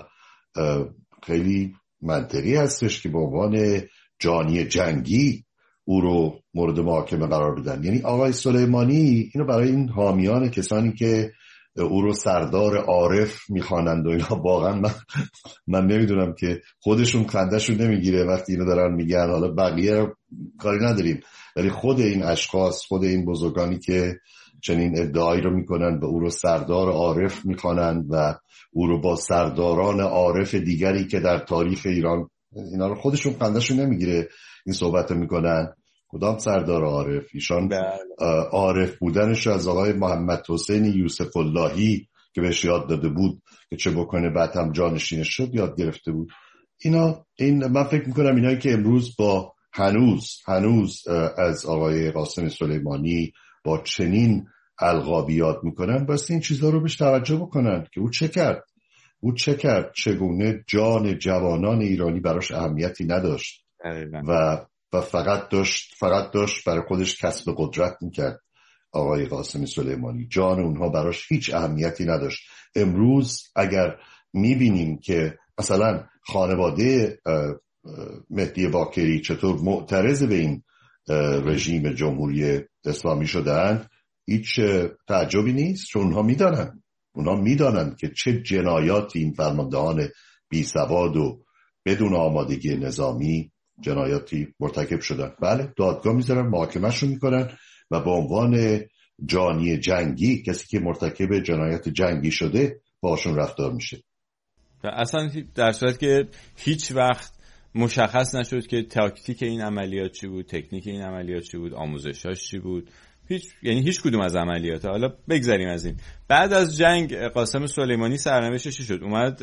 خیلی منطقی هستش که به عنوان جانی جنگی او رو مورد محاکمه قرار بدن. یعنی آقای سلیمانی اینو برای این حامیان کسانی که او رو سردار عارف میخوانند و اینا، واقعا من, من نمیدونم که خودشون خندهشون نمیگیره وقتی اینو دارن میگن. حالا بقیه کاری نداریم، ولی خود این اشخاص، خود این بزرگانی که چنین ادعایی رو میکنن به او رو سردار عارف میخوانند و او رو با سرداران عارف دیگری که در تاریخ ایران، اینا رو خودشون خندهشون نمیگیره این صحبت رو میکنن. کدام سردار عارف؟ ایشان عارف بودنش از آقای محمد حسین یوسف اللهی که بهش یاد داده بود که چه بکنه بعد هم جانشینش شد یاد گرفته بود. اینا این من فکر میکنم اینایی که امروز با هنوز هنوز از آقای قاسم سلیمانی با چنین القابی یاد میکنن، بس این چیزها رو بهش توجه بکنن که او چه کرد، او چه کرد، چگونه جان جوانان ایرانی براش اهمیتی نداشت و و فقط داشت فقط داشت برای خودش کسب قدرت میکرد. آقای قاسم سلیمانی جان اونها براش هیچ اهمیتی نداشت. امروز اگر میبینیم که مثلا خانواده مهدی باکری چطور معترض به این رژیم جمهوری اسلامی شدن، هیچ تعجبی نیست، چون اونها میدانن اونها میدانن که چه جنایاتی این فرماندهان بی سواد و بدون آمادگی نظامی جنایاتی مرتکب شدن. بله دادگاه میذارن، محاکمه‌شون میکنن و به عنوان جانی جنگی، کسی که مرتکب جنایات جنگی شده، باشون رفتار میشه. اصلا در صورت که هیچ وقت مشخص نشد که تاکتیک این عملیات چی بود، تکنیک این عملیات چی بود، آموزشاش چی بود، هیچ، یعنی هیچ کدوم از عملیات. حالا بگذریم از این. بعد از جنگ قاسم سلیمانی سرنوشتش چی شد؟ اومد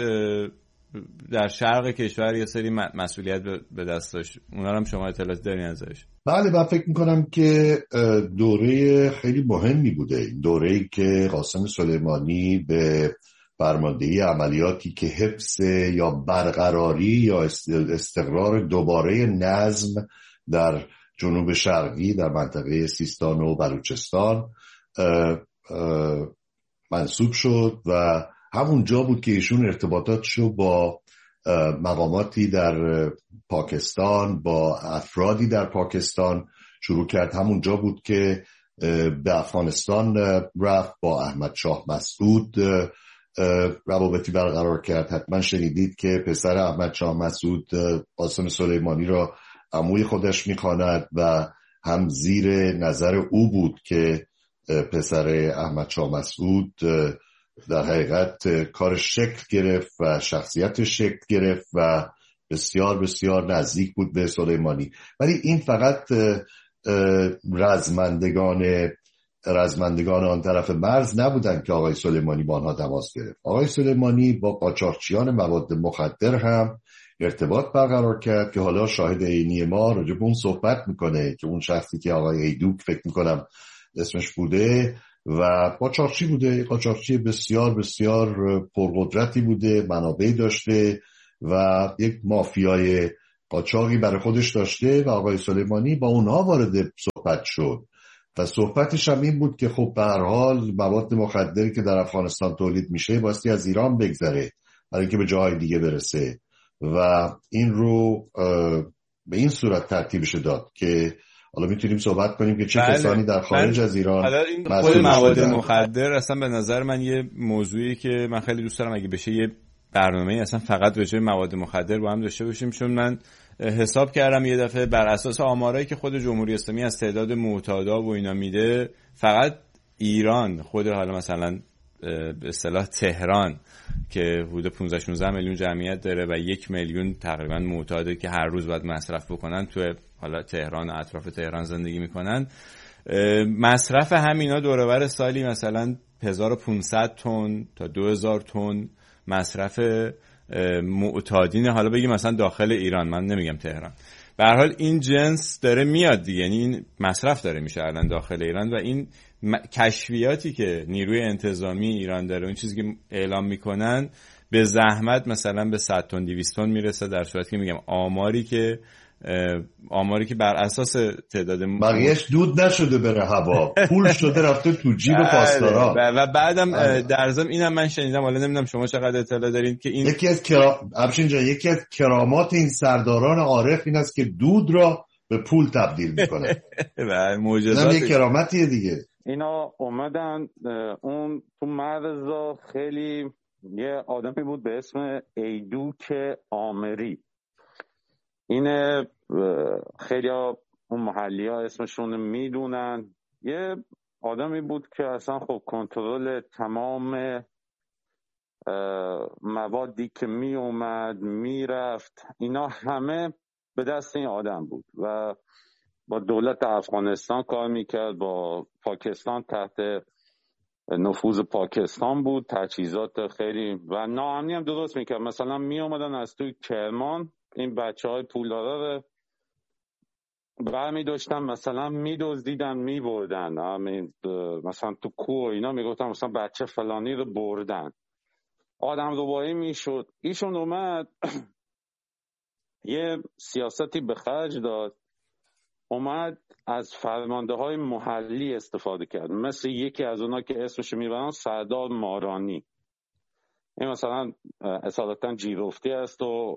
در شرق کشور یه سری مسئولیت به دست داشت، اونا هم شما اطلاعات دارین ازش؟ بله من فکر میکنم که دوره خیلی مهمی بوده، دوره‌ای که قاسم سلیمانی به فرماندهی عملیاتی که حفظ یا برقراری یا استقرار دوباره نظم در جنوب شرقی در منطقه سیستان و بلوچستان منصوب شد و همون جا بود که ایشون ارتباطاتشو با مقاماتی در پاکستان، با افرادی در پاکستان شروع کرد. همون جا بود که به افغانستان رفت، با احمد شاه مسعود روابطی برقرار کرد. حتما شنیدید که پسر احمد شاه مسعود قاسم سلیمانی را عموی خودش می‌خواند و هم زیر نظر او بود که پسر احمد شاه مسعود در حقیقت کارش شکل گرفت و شخصیتش شکل گرفت و بسیار بسیار نزدیک بود به سلیمانی. ولی این فقط رزمندگان رزمندگان آن طرف مرز نبودن که آقای سلیمانی با آنها تماس گرفت. آقای سلیمانی با قاچاقچیان مواد مخدر هم ارتباط برقرار کرد که حالا شاهد عینی ما راجع به اون صحبت میکنه که اون شخصی که آقای ایدوک فکر میکنم اسمش بوده و قاچاقچی بوده، قاچاقچی بسیار بسیار پرقدرتی بوده، منابع داشته و یک مافیای قاچاقی برای خودش داشته و آقای سلیمانی با اونها وارد صحبت شد و صحبتش هم این بود که خب به هر حال مواد مخدری که در افغانستان تولید میشه بایستی از ایران بگذره برای اینکه به جاهای دیگه برسه و این رو به این صورت ترتیبش داد که حالا میتونیم صحبت کنیم که چه بله. کسانی در خارج از ایران حالا این خود مواد مخدر اصلا به نظر من یه موضوعی که من خیلی دوست دارم اگه بشه یه برنامه اصلا فقط راجع به مواد مخدر با هم داشته باشیم، چون من حساب کردم یه دفعه بر اساس آمارایی که خود جمهوری اسلامی از تعداد معتادا و اینا میده، فقط ایران خود حالا مثلا به اصطلاح تهران که حدود پانزده شانزده میلیون جمعیت داره و یک میلیون تقریبا معتاده که هر روز باید مصرف بکنن تو حالا تهران و اطراف تهران زندگی میکنن، مصرف همینا دور و بر سالی مثلا هزار و پانصد تن تا دو هزار تن مصرف معتادین، حالا بگیم مثلا داخل ایران، من نمیگم تهران. به هر حال این جنس داره میاد دیگه، یعنی این مصرف داره میشه الان داخل ایران و این کشفیاتی که نیروی انتظامی ایران داره، اون چیزی که اعلام میکنن به زحمت مثلا به صد تن دویست تن میرسه، در صورتی که میگم آماری که آماری که بر اساس تعداد بقیهش دود نشده بره هوا، پول شده رفته تو جیب پاسدارا و بعدم در ضمن اینم من شنیدم، حالا نمیدونم شما چقدر اطلاع دارین که این یکی از کرا... ابشین جان یکی از کرامات این سرداران عارف این است که دود را به پول تبدیل میکنه و معجزات یک کرامتیه دیگه. اینا اومدن اون تو مرزا، خیلی یه آدمی بود به اسم ایدوک آمری، اینه خیلی ها اون محلی ها اسمشون میدونن، یه آدمی بود که اصلا خب کنترل تمام موادی که می اومد می رفت اینا همه به دست این آدم بود و با دولت افغانستان کار میکرد، با پاکستان تحت نفوذ پاکستان بود، تجهیزات خیلی و ناامنی هم درست میکرد. مثلا می اومدن از توی کرمان این بچه های پولدارا رو برمی داشتن، مثلا می دزدیدن می بردن، مثلا تو کوه اینا می گفتن مثلا بچه فلانی رو بردن، آدم روبایی می شد. ایشون اومد یه سیاستی به خرج داد، اومد از فرمانده های محلی استفاده کرد، مثل یکی از اونا که اسمش میبرن سردار مارانی، این مثلا اصالتا جیرفتی است و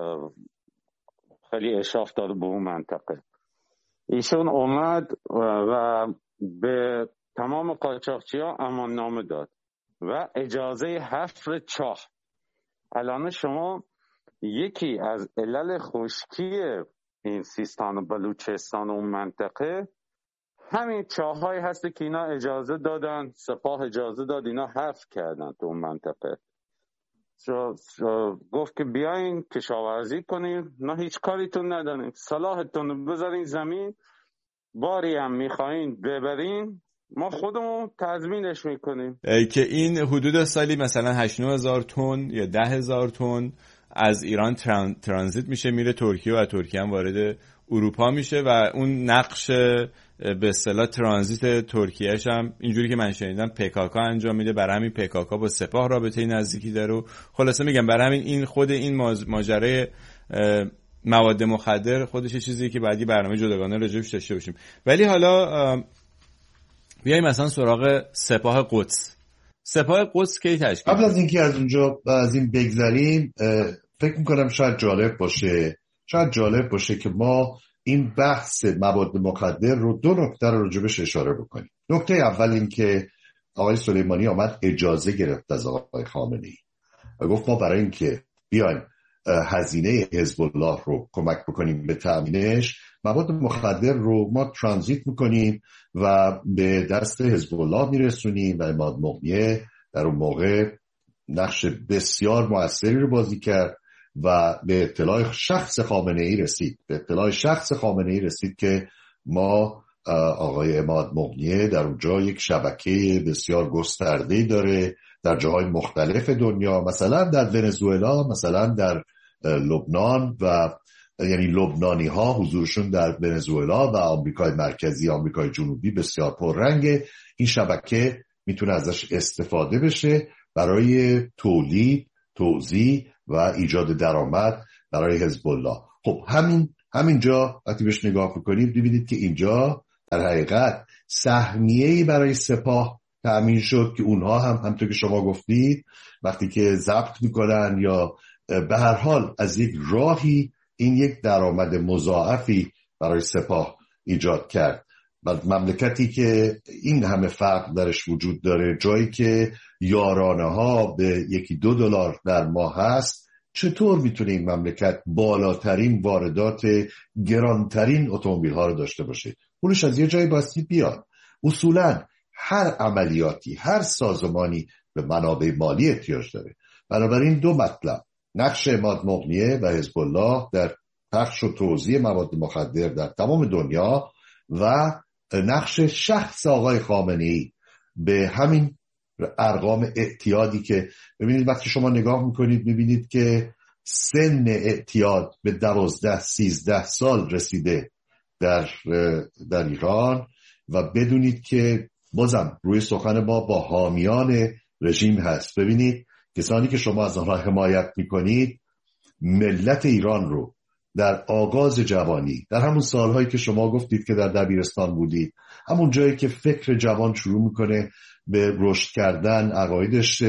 خیلی اشراف داره به اون منطقه. ایشون اومد و به تمام قاچاقچی ها امان نامه داد و اجازه حفر چاه. الان شما یکی از علل خشکی این سیستان و بلوچستان و اون منطقه همین چاه‌هایی هست که اینا اجازه دادن، سپاه اجازه داد، اینا حفر کردن تو اون منطقه. شو شو گفت که بیاین کشاورزی کنیم، نه هیچ کاریتون نداریم، صلاحتون بذارین زمین، باری هم میخواین ببرین ما خودمون تضمینش میکنیم. که این حدود سالی مثلا هشت نه هزار تن یا ده هزار تن از ایران تران، ترانزیت میشه میره ترکیه و ترکیه هم وارد اروپا میشه و اون نقش به اصطلاح ترانزیت ترکیهش هم اینجوری که من شنیدم پکاکا انجام میده، برای همین پکاکا با سپاه رابطه نزدیکی داره و خلاصه میگم برای همین این خود این ماجرای مواد مخدر خودش چیزیه که بعدی برنامه جداگانه راجعش داشته باشیم. ولی حالا بیایم مثلا سراغ سپاه قدس. سپاه قدس کی تشکیل؟ قبل از اینکه از اونجا از این بگذریم فکر میکنم شاید جالب باشه شاید جالب باشه که ما این بحث مواد مخدر رو دو نکته رو راجبش اشاره بکنیم. نکته اول این که آقای سلیمانی آمد اجازه گرفت از آقای خامنه‌ای و گفت ما برای اینکه بیایم هزینه حزب الله رو کمک بکنیم به تامینش، مواد مخدر رو ما ترانزیت میکنیم و به دست حزب الله میرسونیم و اماد مغنیه در اون موقع نقش بسیار موثری رو بازی کرد و به اطلاع شخص خامنه‌ای رسید به اطلاع شخص خامنه‌ای رسید که ما آقای اماد مغنیه در اونجا یک شبکه بسیار گسترده‌ای داره در جاهای مختلف دنیا، مثلا در ونزوئلا، مثلا در لبنان و یعنی لبنانی ها حضورشون در ونزوئلا و آمریکای مرکزی، آمریکای جنوبی بسیار پررنگه. این شبکه میتونه ازش استفاده بشه برای تولید، توزیع و ایجاد درآمد برای حزب الله. خب همین همینجا وقتی بهش نگاه بکنید ببینید که اینجا در حقیقت سهمیه‌ای برای سپاه تأمین شد که اونها هم همونطور که شما گفتید وقتی که ضبط میکنن یا به هر حال از یک راهی این یک درآمد مضاعفی برای سپاه ایجاد کرد. و مملکتی که این همه فرق درش وجود داره، جایی که یارانه ها به یکی دو دلار در ماه هست، چطور میتونه این مملکت بالاترین واردات گرانترین اتومبیل ها رو داشته باشه؟ پولش از یه جایی باستی بیاد. اصولا هر عملیاتی، هر سازمانی به منابع مالی احتیاج داره. بنابراین دو مطلب، نقش عماد مغنیه و حزب الله در پخش و توزیع مواد مخدر در تمام دنیا و نقش شخص آقای خامنه‌ای به همین ارقام اعتیادی که ببینید وقتی شما نگاه میکنید میبینید که سن اعتیاد به دوازده سیزده سال رسیده در در ایران و بدونید که بازم روی سخن ما با حامیان رژیم هست. ببینید کسانی که شما از آنها حمایت میکنید ملت ایران رو در آغاز جوانی، در همون سالهایی که شما گفتید که در دبیرستان بودید، همون جایی که فکر جوان شروع میکنه به رشد کردن، عقایدش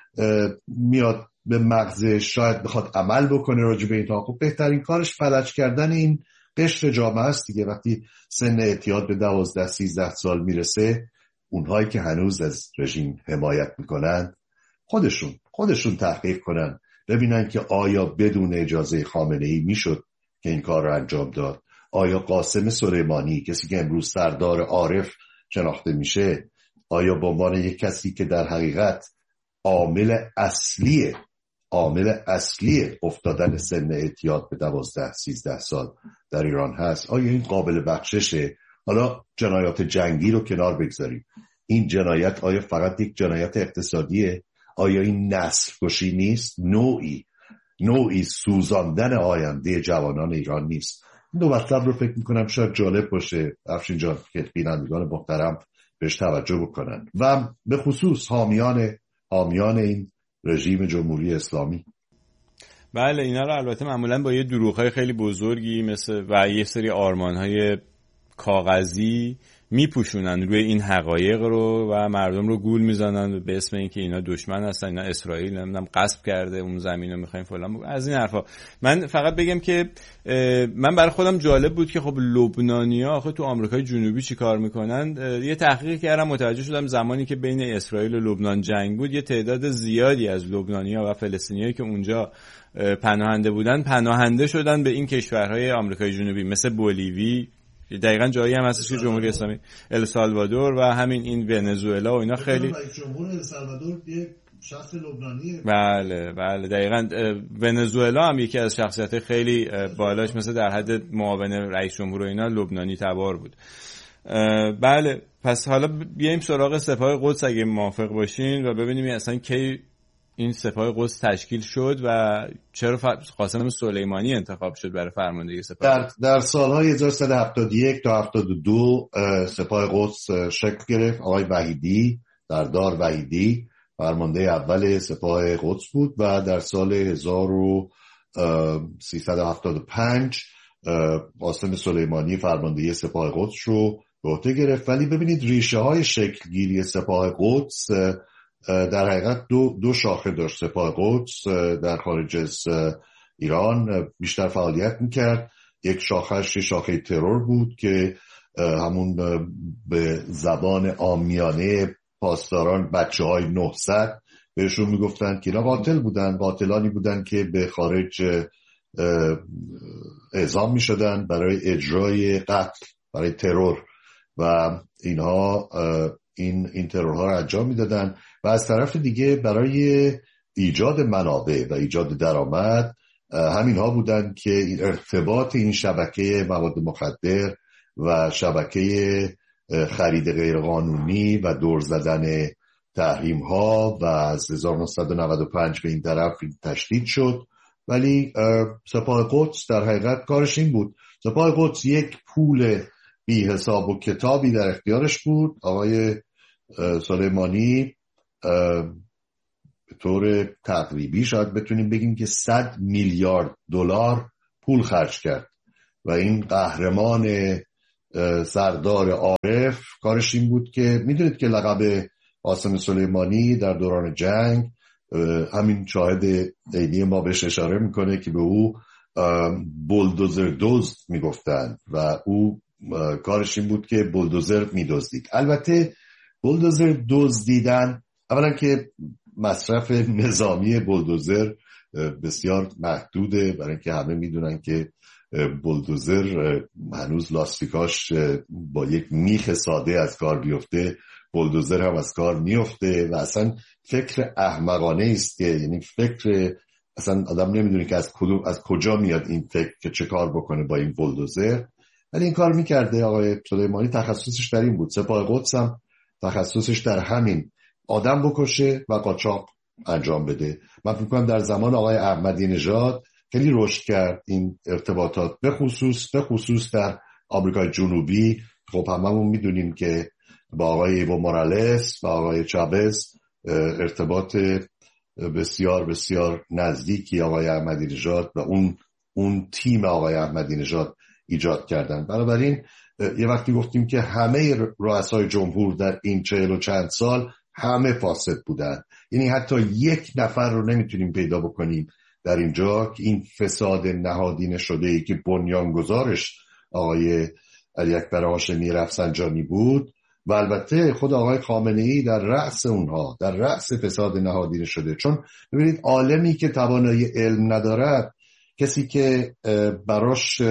میاد به مغز، شاید بخواد عمل بکنه راجع به اینها، خب بهترین کارش فلج کردن این قشر جامعه است دیگه. وقتی سن اعتیاد به دوازده سیزده سال میرسه، اونهایی که هنوز از رژیم حمایت میکنن خودشون خودشون تحقیق کنن ببینن که آیا بدون اجازه خامنه‌ای میشد که این کار رو انجام داد؟ آیا قاسم سلیمانی، کسی که امروز سردار عارف شناخته میشه، آیا به عنوان یک کسی که در حقیقت عامل اصلی عامل اصلی افتادن سن اعتیاد به دوازده سیزده سال در ایران هست، آیا این قابل بخششه؟ حالا جنایات جنگی رو کنار بگذاریم، این جنایت آیا فقط یک جنایت اقتصادیه؟ آیا این نسل کشی نیست؟ نوعی نوعی سوزاندن آینده جوانان ایران نیست؟ این دو مطلب رو فکر میکنم شاید جالب باشه افشین جان که بینندگان محترم بهش توجه بکنن و به خصوص حامیان حامیان این رژیم جمهوری اسلامی. بله، اینا رو البته معمولا با یه دروغ‌های خیلی بزرگی مثل و یه سری آرمان‌های کاغذی میپوشونن روی این حقایق رو و مردم رو گول میزنن به اسم اینکه اینا دشمن هستن، اینا اسرائیل نمیدونم غصب کرده اون زمین رو میخوایم فلان بگو. از این حرفا. من فقط بگم که من برای خودم جالب بود که خب لبنانی‌ها آخه تو آمریکای جنوبی چی کار میکنن. یه تحقیق کردم متوجه شدم زمانی که بین اسرائیل و لبنان جنگ بود یه تعداد زیادی از لبنانی‌ها و فلسطینیایی که اونجا پناهنده بودن پناهنده شدن به این کشورهای آمریکای جنوبی مثل بولیوی، دقیقاً جایی هم هستش که جمهوری اسلامی، السالوادور و همین این ونزوئلا و اینا خیلی رئیس جمهور السالوادور یک شخص لبنانیه. بله بله دقیقاً. ونزوئلا هم یکی از شخصیت‌های خیلی بالاش مثل در حد معاون رئیس جمهور و اینا لبنانی تبار بود. بله، پس حالا بیایم سراغ سپاه قدس اگه موافق باشین و ببینیم اصلا کی این سپاه قدس تشکیل شد و چرا قاسم سلیمانی انتخاب شد برای فرماندهی سپاه در, در سالهای هزار و سیصد و هفتاد و یک تا هفتاد و دو سپاه قدس شکل گرفت. آقای وحیدی، سردار وحیدی فرمانده اول سپاه قدس بود و در سال هزار و سیصد و هفتاد و پنج قاسم سلیمانی فرماندهی سپاه قدس رو به عهده گرفت. ولی ببینید ریشه های شکل گیری سپاه قدس در حقیقت دو, دو شاخه داشت. سپاه قدس در خارج از ایران بیشتر فعالیت میکرد. یک شاخهش شاخه ترور بود که همون به زبان عامیانه پاسداران بچه های نهصد بهشون میگفتن که اینا قاتل بودن، قاتلانی بودن که به خارج اعزام میشدن برای اجرای قتل، برای ترور و اینها این این ترورها رو انجام میدادن و از طرف دیگه برای ایجاد منابع و ایجاد درآمد همین ها بودن که این ارتباط این شبکه مواد مخدر و شبکه خرید غیرقانونی و دور زدن تحریم ها و از هزار و نهصد و نود و پنج به این طرف تشدید شد ولی سپاه قدس در حقیقت کارش این بود. سپاه قدس یک پول بی حساب و کتابی در اختیارش بود. آقای سلیمانی به طور تقریبی شاید بتونیم بگیم که صد میلیارد دلار پول خرج کرد و این قهرمان سردار عارف کارش این بود که میدونید که لقب قاسم سلیمانی در دوران جنگ، همین شاهد عینی ما بهش اشاره میکنه که به او بولدوزر دزد میگفتن و او کارش این بود که بولدوزر میدزدید. البته بولدوزر دزدیدن، اولا که مصرف نظامی بولدوزر بسیار محدوده، برای اینکه همه میدونن که بولدوزر هنوز لاستیکاش با یک میخ ساده از کار بیفته، بولدوزر هم از کار میفته و اصلا فکر احمقانه است که، یعنی فکر اصلا آدم نمیدونه که از کدوم از کجا میاد این فکر که چه کار بکنه با این بولدوزر، ولی این کار میکرده. آقای سلیمانی تخصصش در این بود. سپاه قدس هم تخصصش در همین آدم بکشه و قاچاق انجام بده. من فکر کنم در زمان آقای احمدی نژاد خیلی رشد کرد این ارتباطات، به خصوص به خصوص در آمریکای جنوبی. خب هممون میدونیم که با آقای ایو مورالس و آقای چابز ارتباط بسیار بسیار نزدیکی آقای احمدی نژاد و اون اون تیم آقای احمدی نژاد ایجاد کردن. بنابراین یه وقتی گفتیم که همه رؤسای جمهور در این چهل و چند سال همه فاسد بودن، یعنی حتی یک نفر رو نمیتونیم پیدا بکنیم در اینجا که این فساد نهادینه شده ای که بنیانگذارش آقای علی اکبر هاشمی رفسنجانی بود و البته خود آقای خامنه‌ای در رأس اونها، در رأس فساد نهادینه شده. چون ببینید عالمی که توانایی علم ندارد، کسی که براش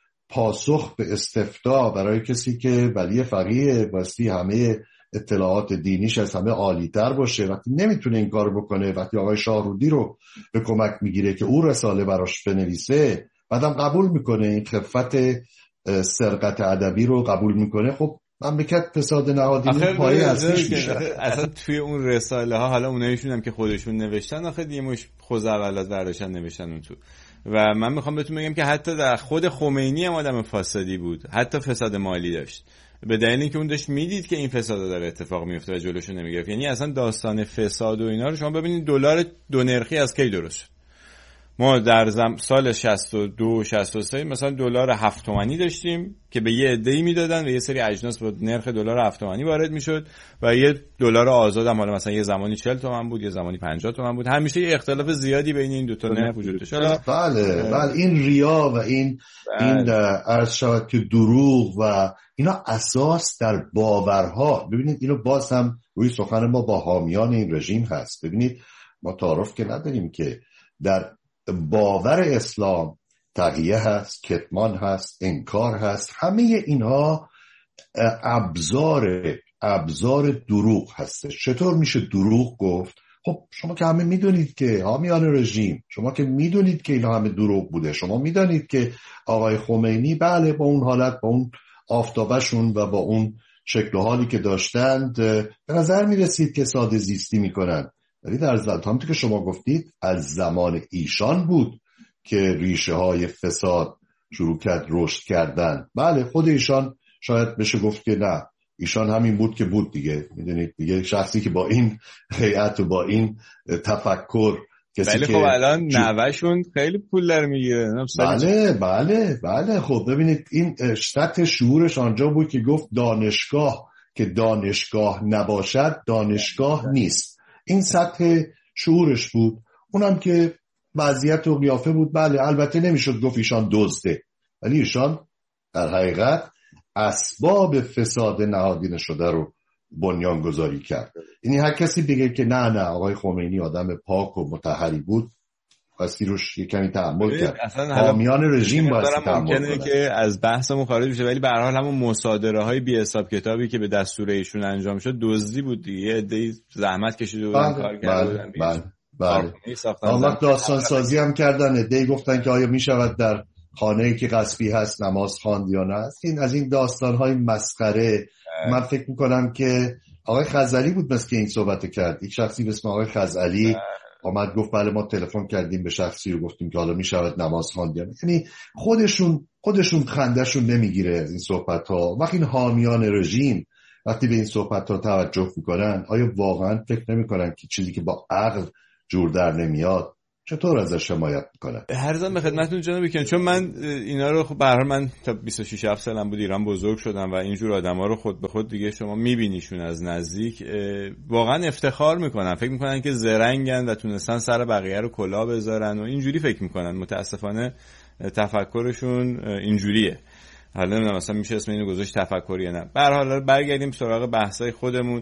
پاسخ به استفتاء برای کسی که ولی فقیه باستی همه اطلاعات دینیش از همه عالی‌تر باشه، وقتی نمیتونه این کار بکنه، وقتی آقای شاهرودی رو به کمک میگیره که او رساله براش بنویسه، بعدم قبول میکنه این خفت سرقت ادبی رو قبول میکنه، خب مملکت فساد نهادینه پایه اصلیش میشه. اصلا توی اون رساله ها حالا اونایشون هم که خودشون نوشتن آخه دیگه مش خوزعبلات برداشتن نوشتن اون تو. و من میخوام بهتون بگم که حتی در خود خمینی هم آدم فاسدی بود، حتی فساد مالی داشت، به دلیل اینکه اون داشت میدید که این فساد داره اتفاق میفته و جلوشو نمیگرفت. یعنی اصلا داستان فساد و اینا رو شما ببینید دلار دو نرخی از کی درست شد. ما در زم... سال شصت و دو شصت و سه مثلا دلار هفت تومانی داشتیم که به یه عده‌ای میدادن و یه سری اجناس با نرخ دلار هفت تومانی وارد میشد و یه دلار آزاد هم حالا مثلا یه زمانی چهل تومن بود، یه زمانی پنجاه تومن بود. همیشه یه اختلاف زیادی بین این دو تا نرخ وجود داشت. بله بله این ریا و این بله. این عرض شود که دروغ و اینا اساس در باورها. ببینید اینو باز هم روی سخن ما با حامیان این رژیم هست. ببینید ما تعارف که نداریم که در باور اسلام تقیه هست، کتمان هست، انکار هست، همه اینها ابزار ابزار دروغ هستش. چطور میشه دروغ گفت؟ خب شما که همه میدونید که حامیان رژیم، شما که میدونید که اینا همه دروغ بوده، شما میدونید که آقای خمینی بله با اون حالت، با اون آفتابشون و با اون شکل و حالی که داشتند به نظر میرسید که ساده زیستی میکنن، ولی در زمان که شما گفتید از زمان ایشان بود که ریشه های فساد شروع کرد رشد کردن. بله خود ایشان شاید بشه گفت که نه، ایشان همین بود که بود دیگه. میدونید دیگه شخصی که با این هیئت و با این تفکر کسی بله که خب الان نوهشون خیلی پول در میگیره. بله بله بله خب ببینید این سطح شعورش آنجا بود که گفت دانشگاه که دانشگاه نباشد دانشگاه نیست. این سطح شعورش بود. اونم که وضعیت و قیافه بود. بله البته نمیشد گفت ایشان دزده، ولی ایشان در حقیقت اسباب فساد نهادینه شده رو بنیان گذاری کرد. یعنی هر کسی بگه که نه نه آقای خمینی آدم پاک و مطهری بود، باستی روش یه کمی تحمل کرد. حامیان رژیم باستی تحمل کنه که از بحثمون خارج بشه، ولی به هر حال همون مصادره های بی حساب کتابی که به دستور ایشون انجام شد دزدی بود دیگه. یه عده‌ای زحمت کشیده بودن کار کردن. بله بله بله. داستان سازی هم کردن، عده‌ای گفتن که آیا میشود در خانه‌ای که غصبی هست نماز خواند یا نه. این از این داستان‌های مسخره. من فکر می‌کنم که آقای خزعلی بود مثل که این صحبت کرد، یک شخصی به اسم آقای خزعلی آمد گفت بله ما تلفن کردیم به شخصی و گفتیم که حالا میشود نماز خواند. یعنی خودشون خودشون خندهشون نمیگیره این صحبت ها. وقتی این حامیان رژیم وقتی به این صحبت ها توجه میکنن، آیا واقعا فکر نمیکنن که چیزی که با عقل جور در نمیاد چطور ازش حمایت میکنن؟ هرزم به خدمتتون جناب بیکن، چون من اینا رو خب به هر حال من تا بیست و شش هفت سالم بود ایران بزرگ شدم و اینجور آدما رو خود به خود دیگه شما میبینیشون از نزدیک، واقعا افتخار میکنن، فکر میکنن که زرنگن و تونستن سر بقیه رو کلاه بذارن و اینجوری فکر میکنن. متاسفانه تفکرشون اینجوریه. حالا نمیدونم مثلا میشه اسم اینو گذاشت تفکری یا نه. به هر حال برگردیم سراغ بحثای خودمون.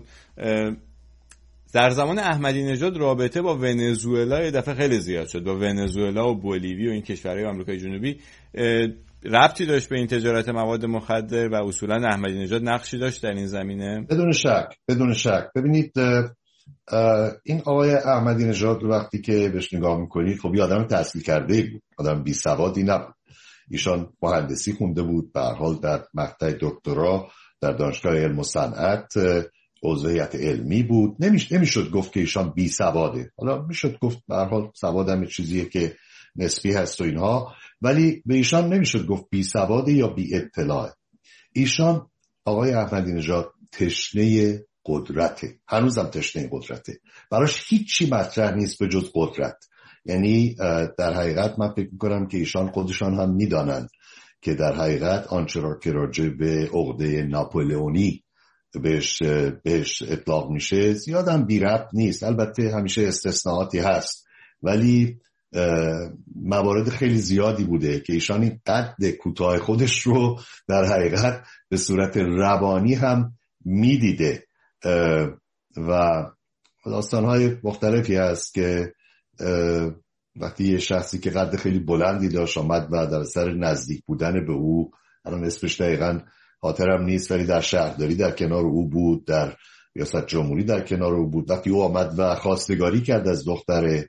در زمان احمدی نژاد رابطه با ونزوئلا یه دفعه خیلی زیاد شد، با ونزوئلا و بولیوی و این کشورهای آمریکای جنوبی. ربطی داشت به این تجارت مواد مخدر و اصولا احمدی نژاد نقشی داشت در این زمینه؟ بدون شک بدون شک. ببینید این آقای احمدی نژاد وقتی که بهش نگاه میکنید، خب یه آدم تحصیل کرده بود، آدم بی سوادی نبود. ایشان مهندسی خونده بود، به هر حال در مقطع دکترا در دانشگاه علم و صنعت عضو هیئت علمی بود. نمیش نمیشد گفت که ایشان بی سواده. حالا میشد گفت به هر حال سواد هم چیزیه که نسبی هست و اینها، ولی به ایشان نمیشد گفت بی سواده یا بی اطلاع. ایشان آقای احمدی نژاد تشنه قدرته، هنوزم تشنه قدرته. براش هیچی مطرح نیست به جز قدرت. یعنی در حقیقت من فکر میکنم که ایشان خودشان هم میدانند که در حقیقت آنچه را که راجع به عقده ناپولئونی بهش بهش اطلاق میشه زیادم بی ربط نیست. البته همیشه استثناءاتی هست، ولی موارد خیلی زیادی بوده که ایشان این قد کوتاه خودش رو در حقیقت به صورت روانی هم میدیده و داستانهای مختلفی هست که وقتی یه شخصی که قد خیلی بلندی داشت آمد و در سر نزدیک بودن به او، الان اسمش دقیقاً خاطرم نیست، ولی در شهرداری در کنار او بود، در ریاست جمهوری در کنار او بود، وقتی او آمد و خواستگاری کرد از دختر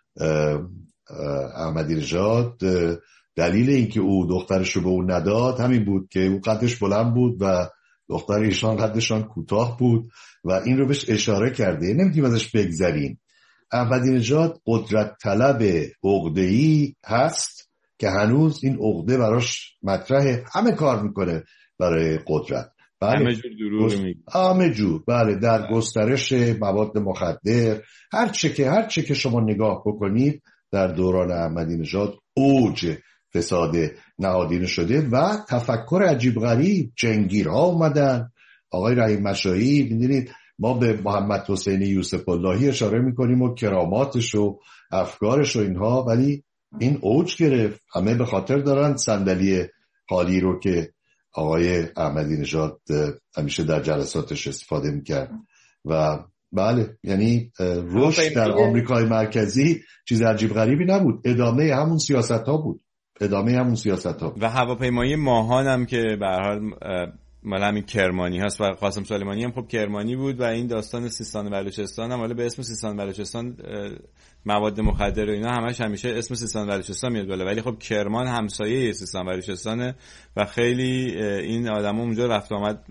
احمدی نژاد، دلیل اینکه او دخترش رو به او نداد همین بود که او قدش بلند بود و دختر ایشان قدشان کوتاه بود و این رو بهش اشاره کرده. نمیتونیم ازش بگذریم. احمدی نژاد قدرت طلب عقده‌ای هست که هنوز این عقده براش مطرحه، همه کار میکنه برای قدرت. بله. همه جور دروغ میگه. همه جور. بله، در گسترش مواد مخدر، هر چه که هر چه که شما نگاه بکنید در دوران احمدی نژاد اوج فساد نهادینه شده و تفکر عجیب غریب. جنگیرها اومدن، آقای رحیم مشایی، می‌دونید ما به محمد حسین یوسف اللهی اشاره میکنیم و کراماتش و افکارش و اینها، ولی این اوج گرفت. همه به خاطر دارن صندلی خالی رو که آقای احمدی نژاد همیشه در جلساتش استفاده میکرد. و بله، یعنی رشد در آمریکای مرکزی چیز عجیب غریبی نبود، ادامه همون سیاست ها بود، ادامه همون سیاست ها. و هواپیمایی ماهان هم که به هر حال مال همین کرمانی هست و قاسم سلیمانی هم خب کرمانی بود و این داستان سیستان و بلوچستان هم حالا به اسم سیستان و بلوچستان مواد مخدر و اینا همش همیشه اسم سیستان و بلوچستان میاد بالا، ولی خب کرمان همسایه سیستان و بلوچستانه و خیلی این آدما اونجا رفت آمد،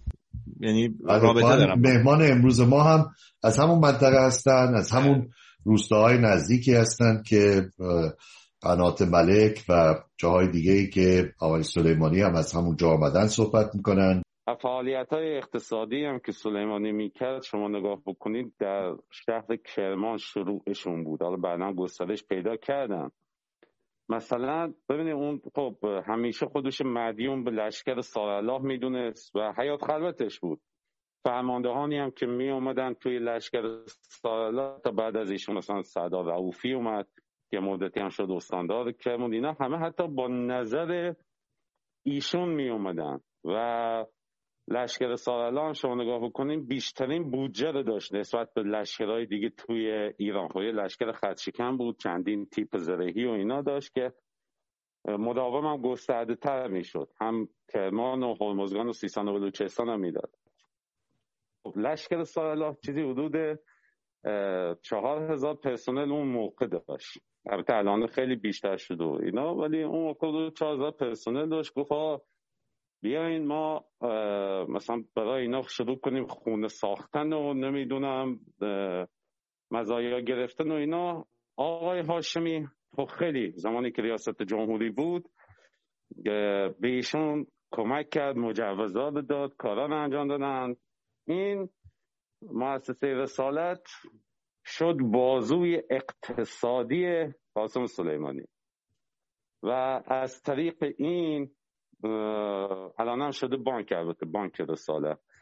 یعنی رابطه دارن. مهمان امروز ما هم از همون منطقه هستن، از همون روستاهای نزدیکی هستن که قنات ملک و جاهای دیگه‌ای که آقای سلیمانی هم از همون جا آمدن صحبت میکنن. فعالیت‌های اقتصادی هم که سلیمانی میکرد شما نگاه بکنید در شهر کرمان شروعشون بود، حالا بعداً گسترش پیدا کردن. مثلا ببینید اون خب همیشه خودش مدیون به لشکر سارالله میدونست و حیات خلوتش بود. فرماندهانی هم که می اومدن توی لشکر سارالله تا بعد از ایشون مثلا سردار رؤوفی اومد که مدتی هم شد استاندار کرمان، اینا همه حتی با نظر ایشون می اومدن و لشکر سارالله هم شما نگاه بکنین بیشترین بودجه رو داشت نسبت به لشکرهای دیگه توی ایران. خب لشکر خطشکن بود، چندین تیپ زرهی و اینا داشت که مداوم هم گسترده تر می شد، هم کرمان و هرمزگان و سیستان و بلوچستان هم می داد. خب لشکر سارالله چیزی حدود چهار هزار پرسنل اون موقع داشت، البته الان خیلی بیشتر شده و اینا، ولی اون موقع چهار هزار پرسنل داشت. گفت بیاین ما مثلا برای اینا شروع کنیم خونه ساختن و نمیدونم مزایا گرفتن و اینا، آقای هاشمی خب خیلی زمانی که ریاست جمهوری بود به ایشون کمک کرد، مجوزات داد، کاران انجام دادن. این مؤسسه رسالت شد بازوی اقتصادی قاسم سلیمانی و از طریق این الان هم شده بانک، البته بانک رسالت.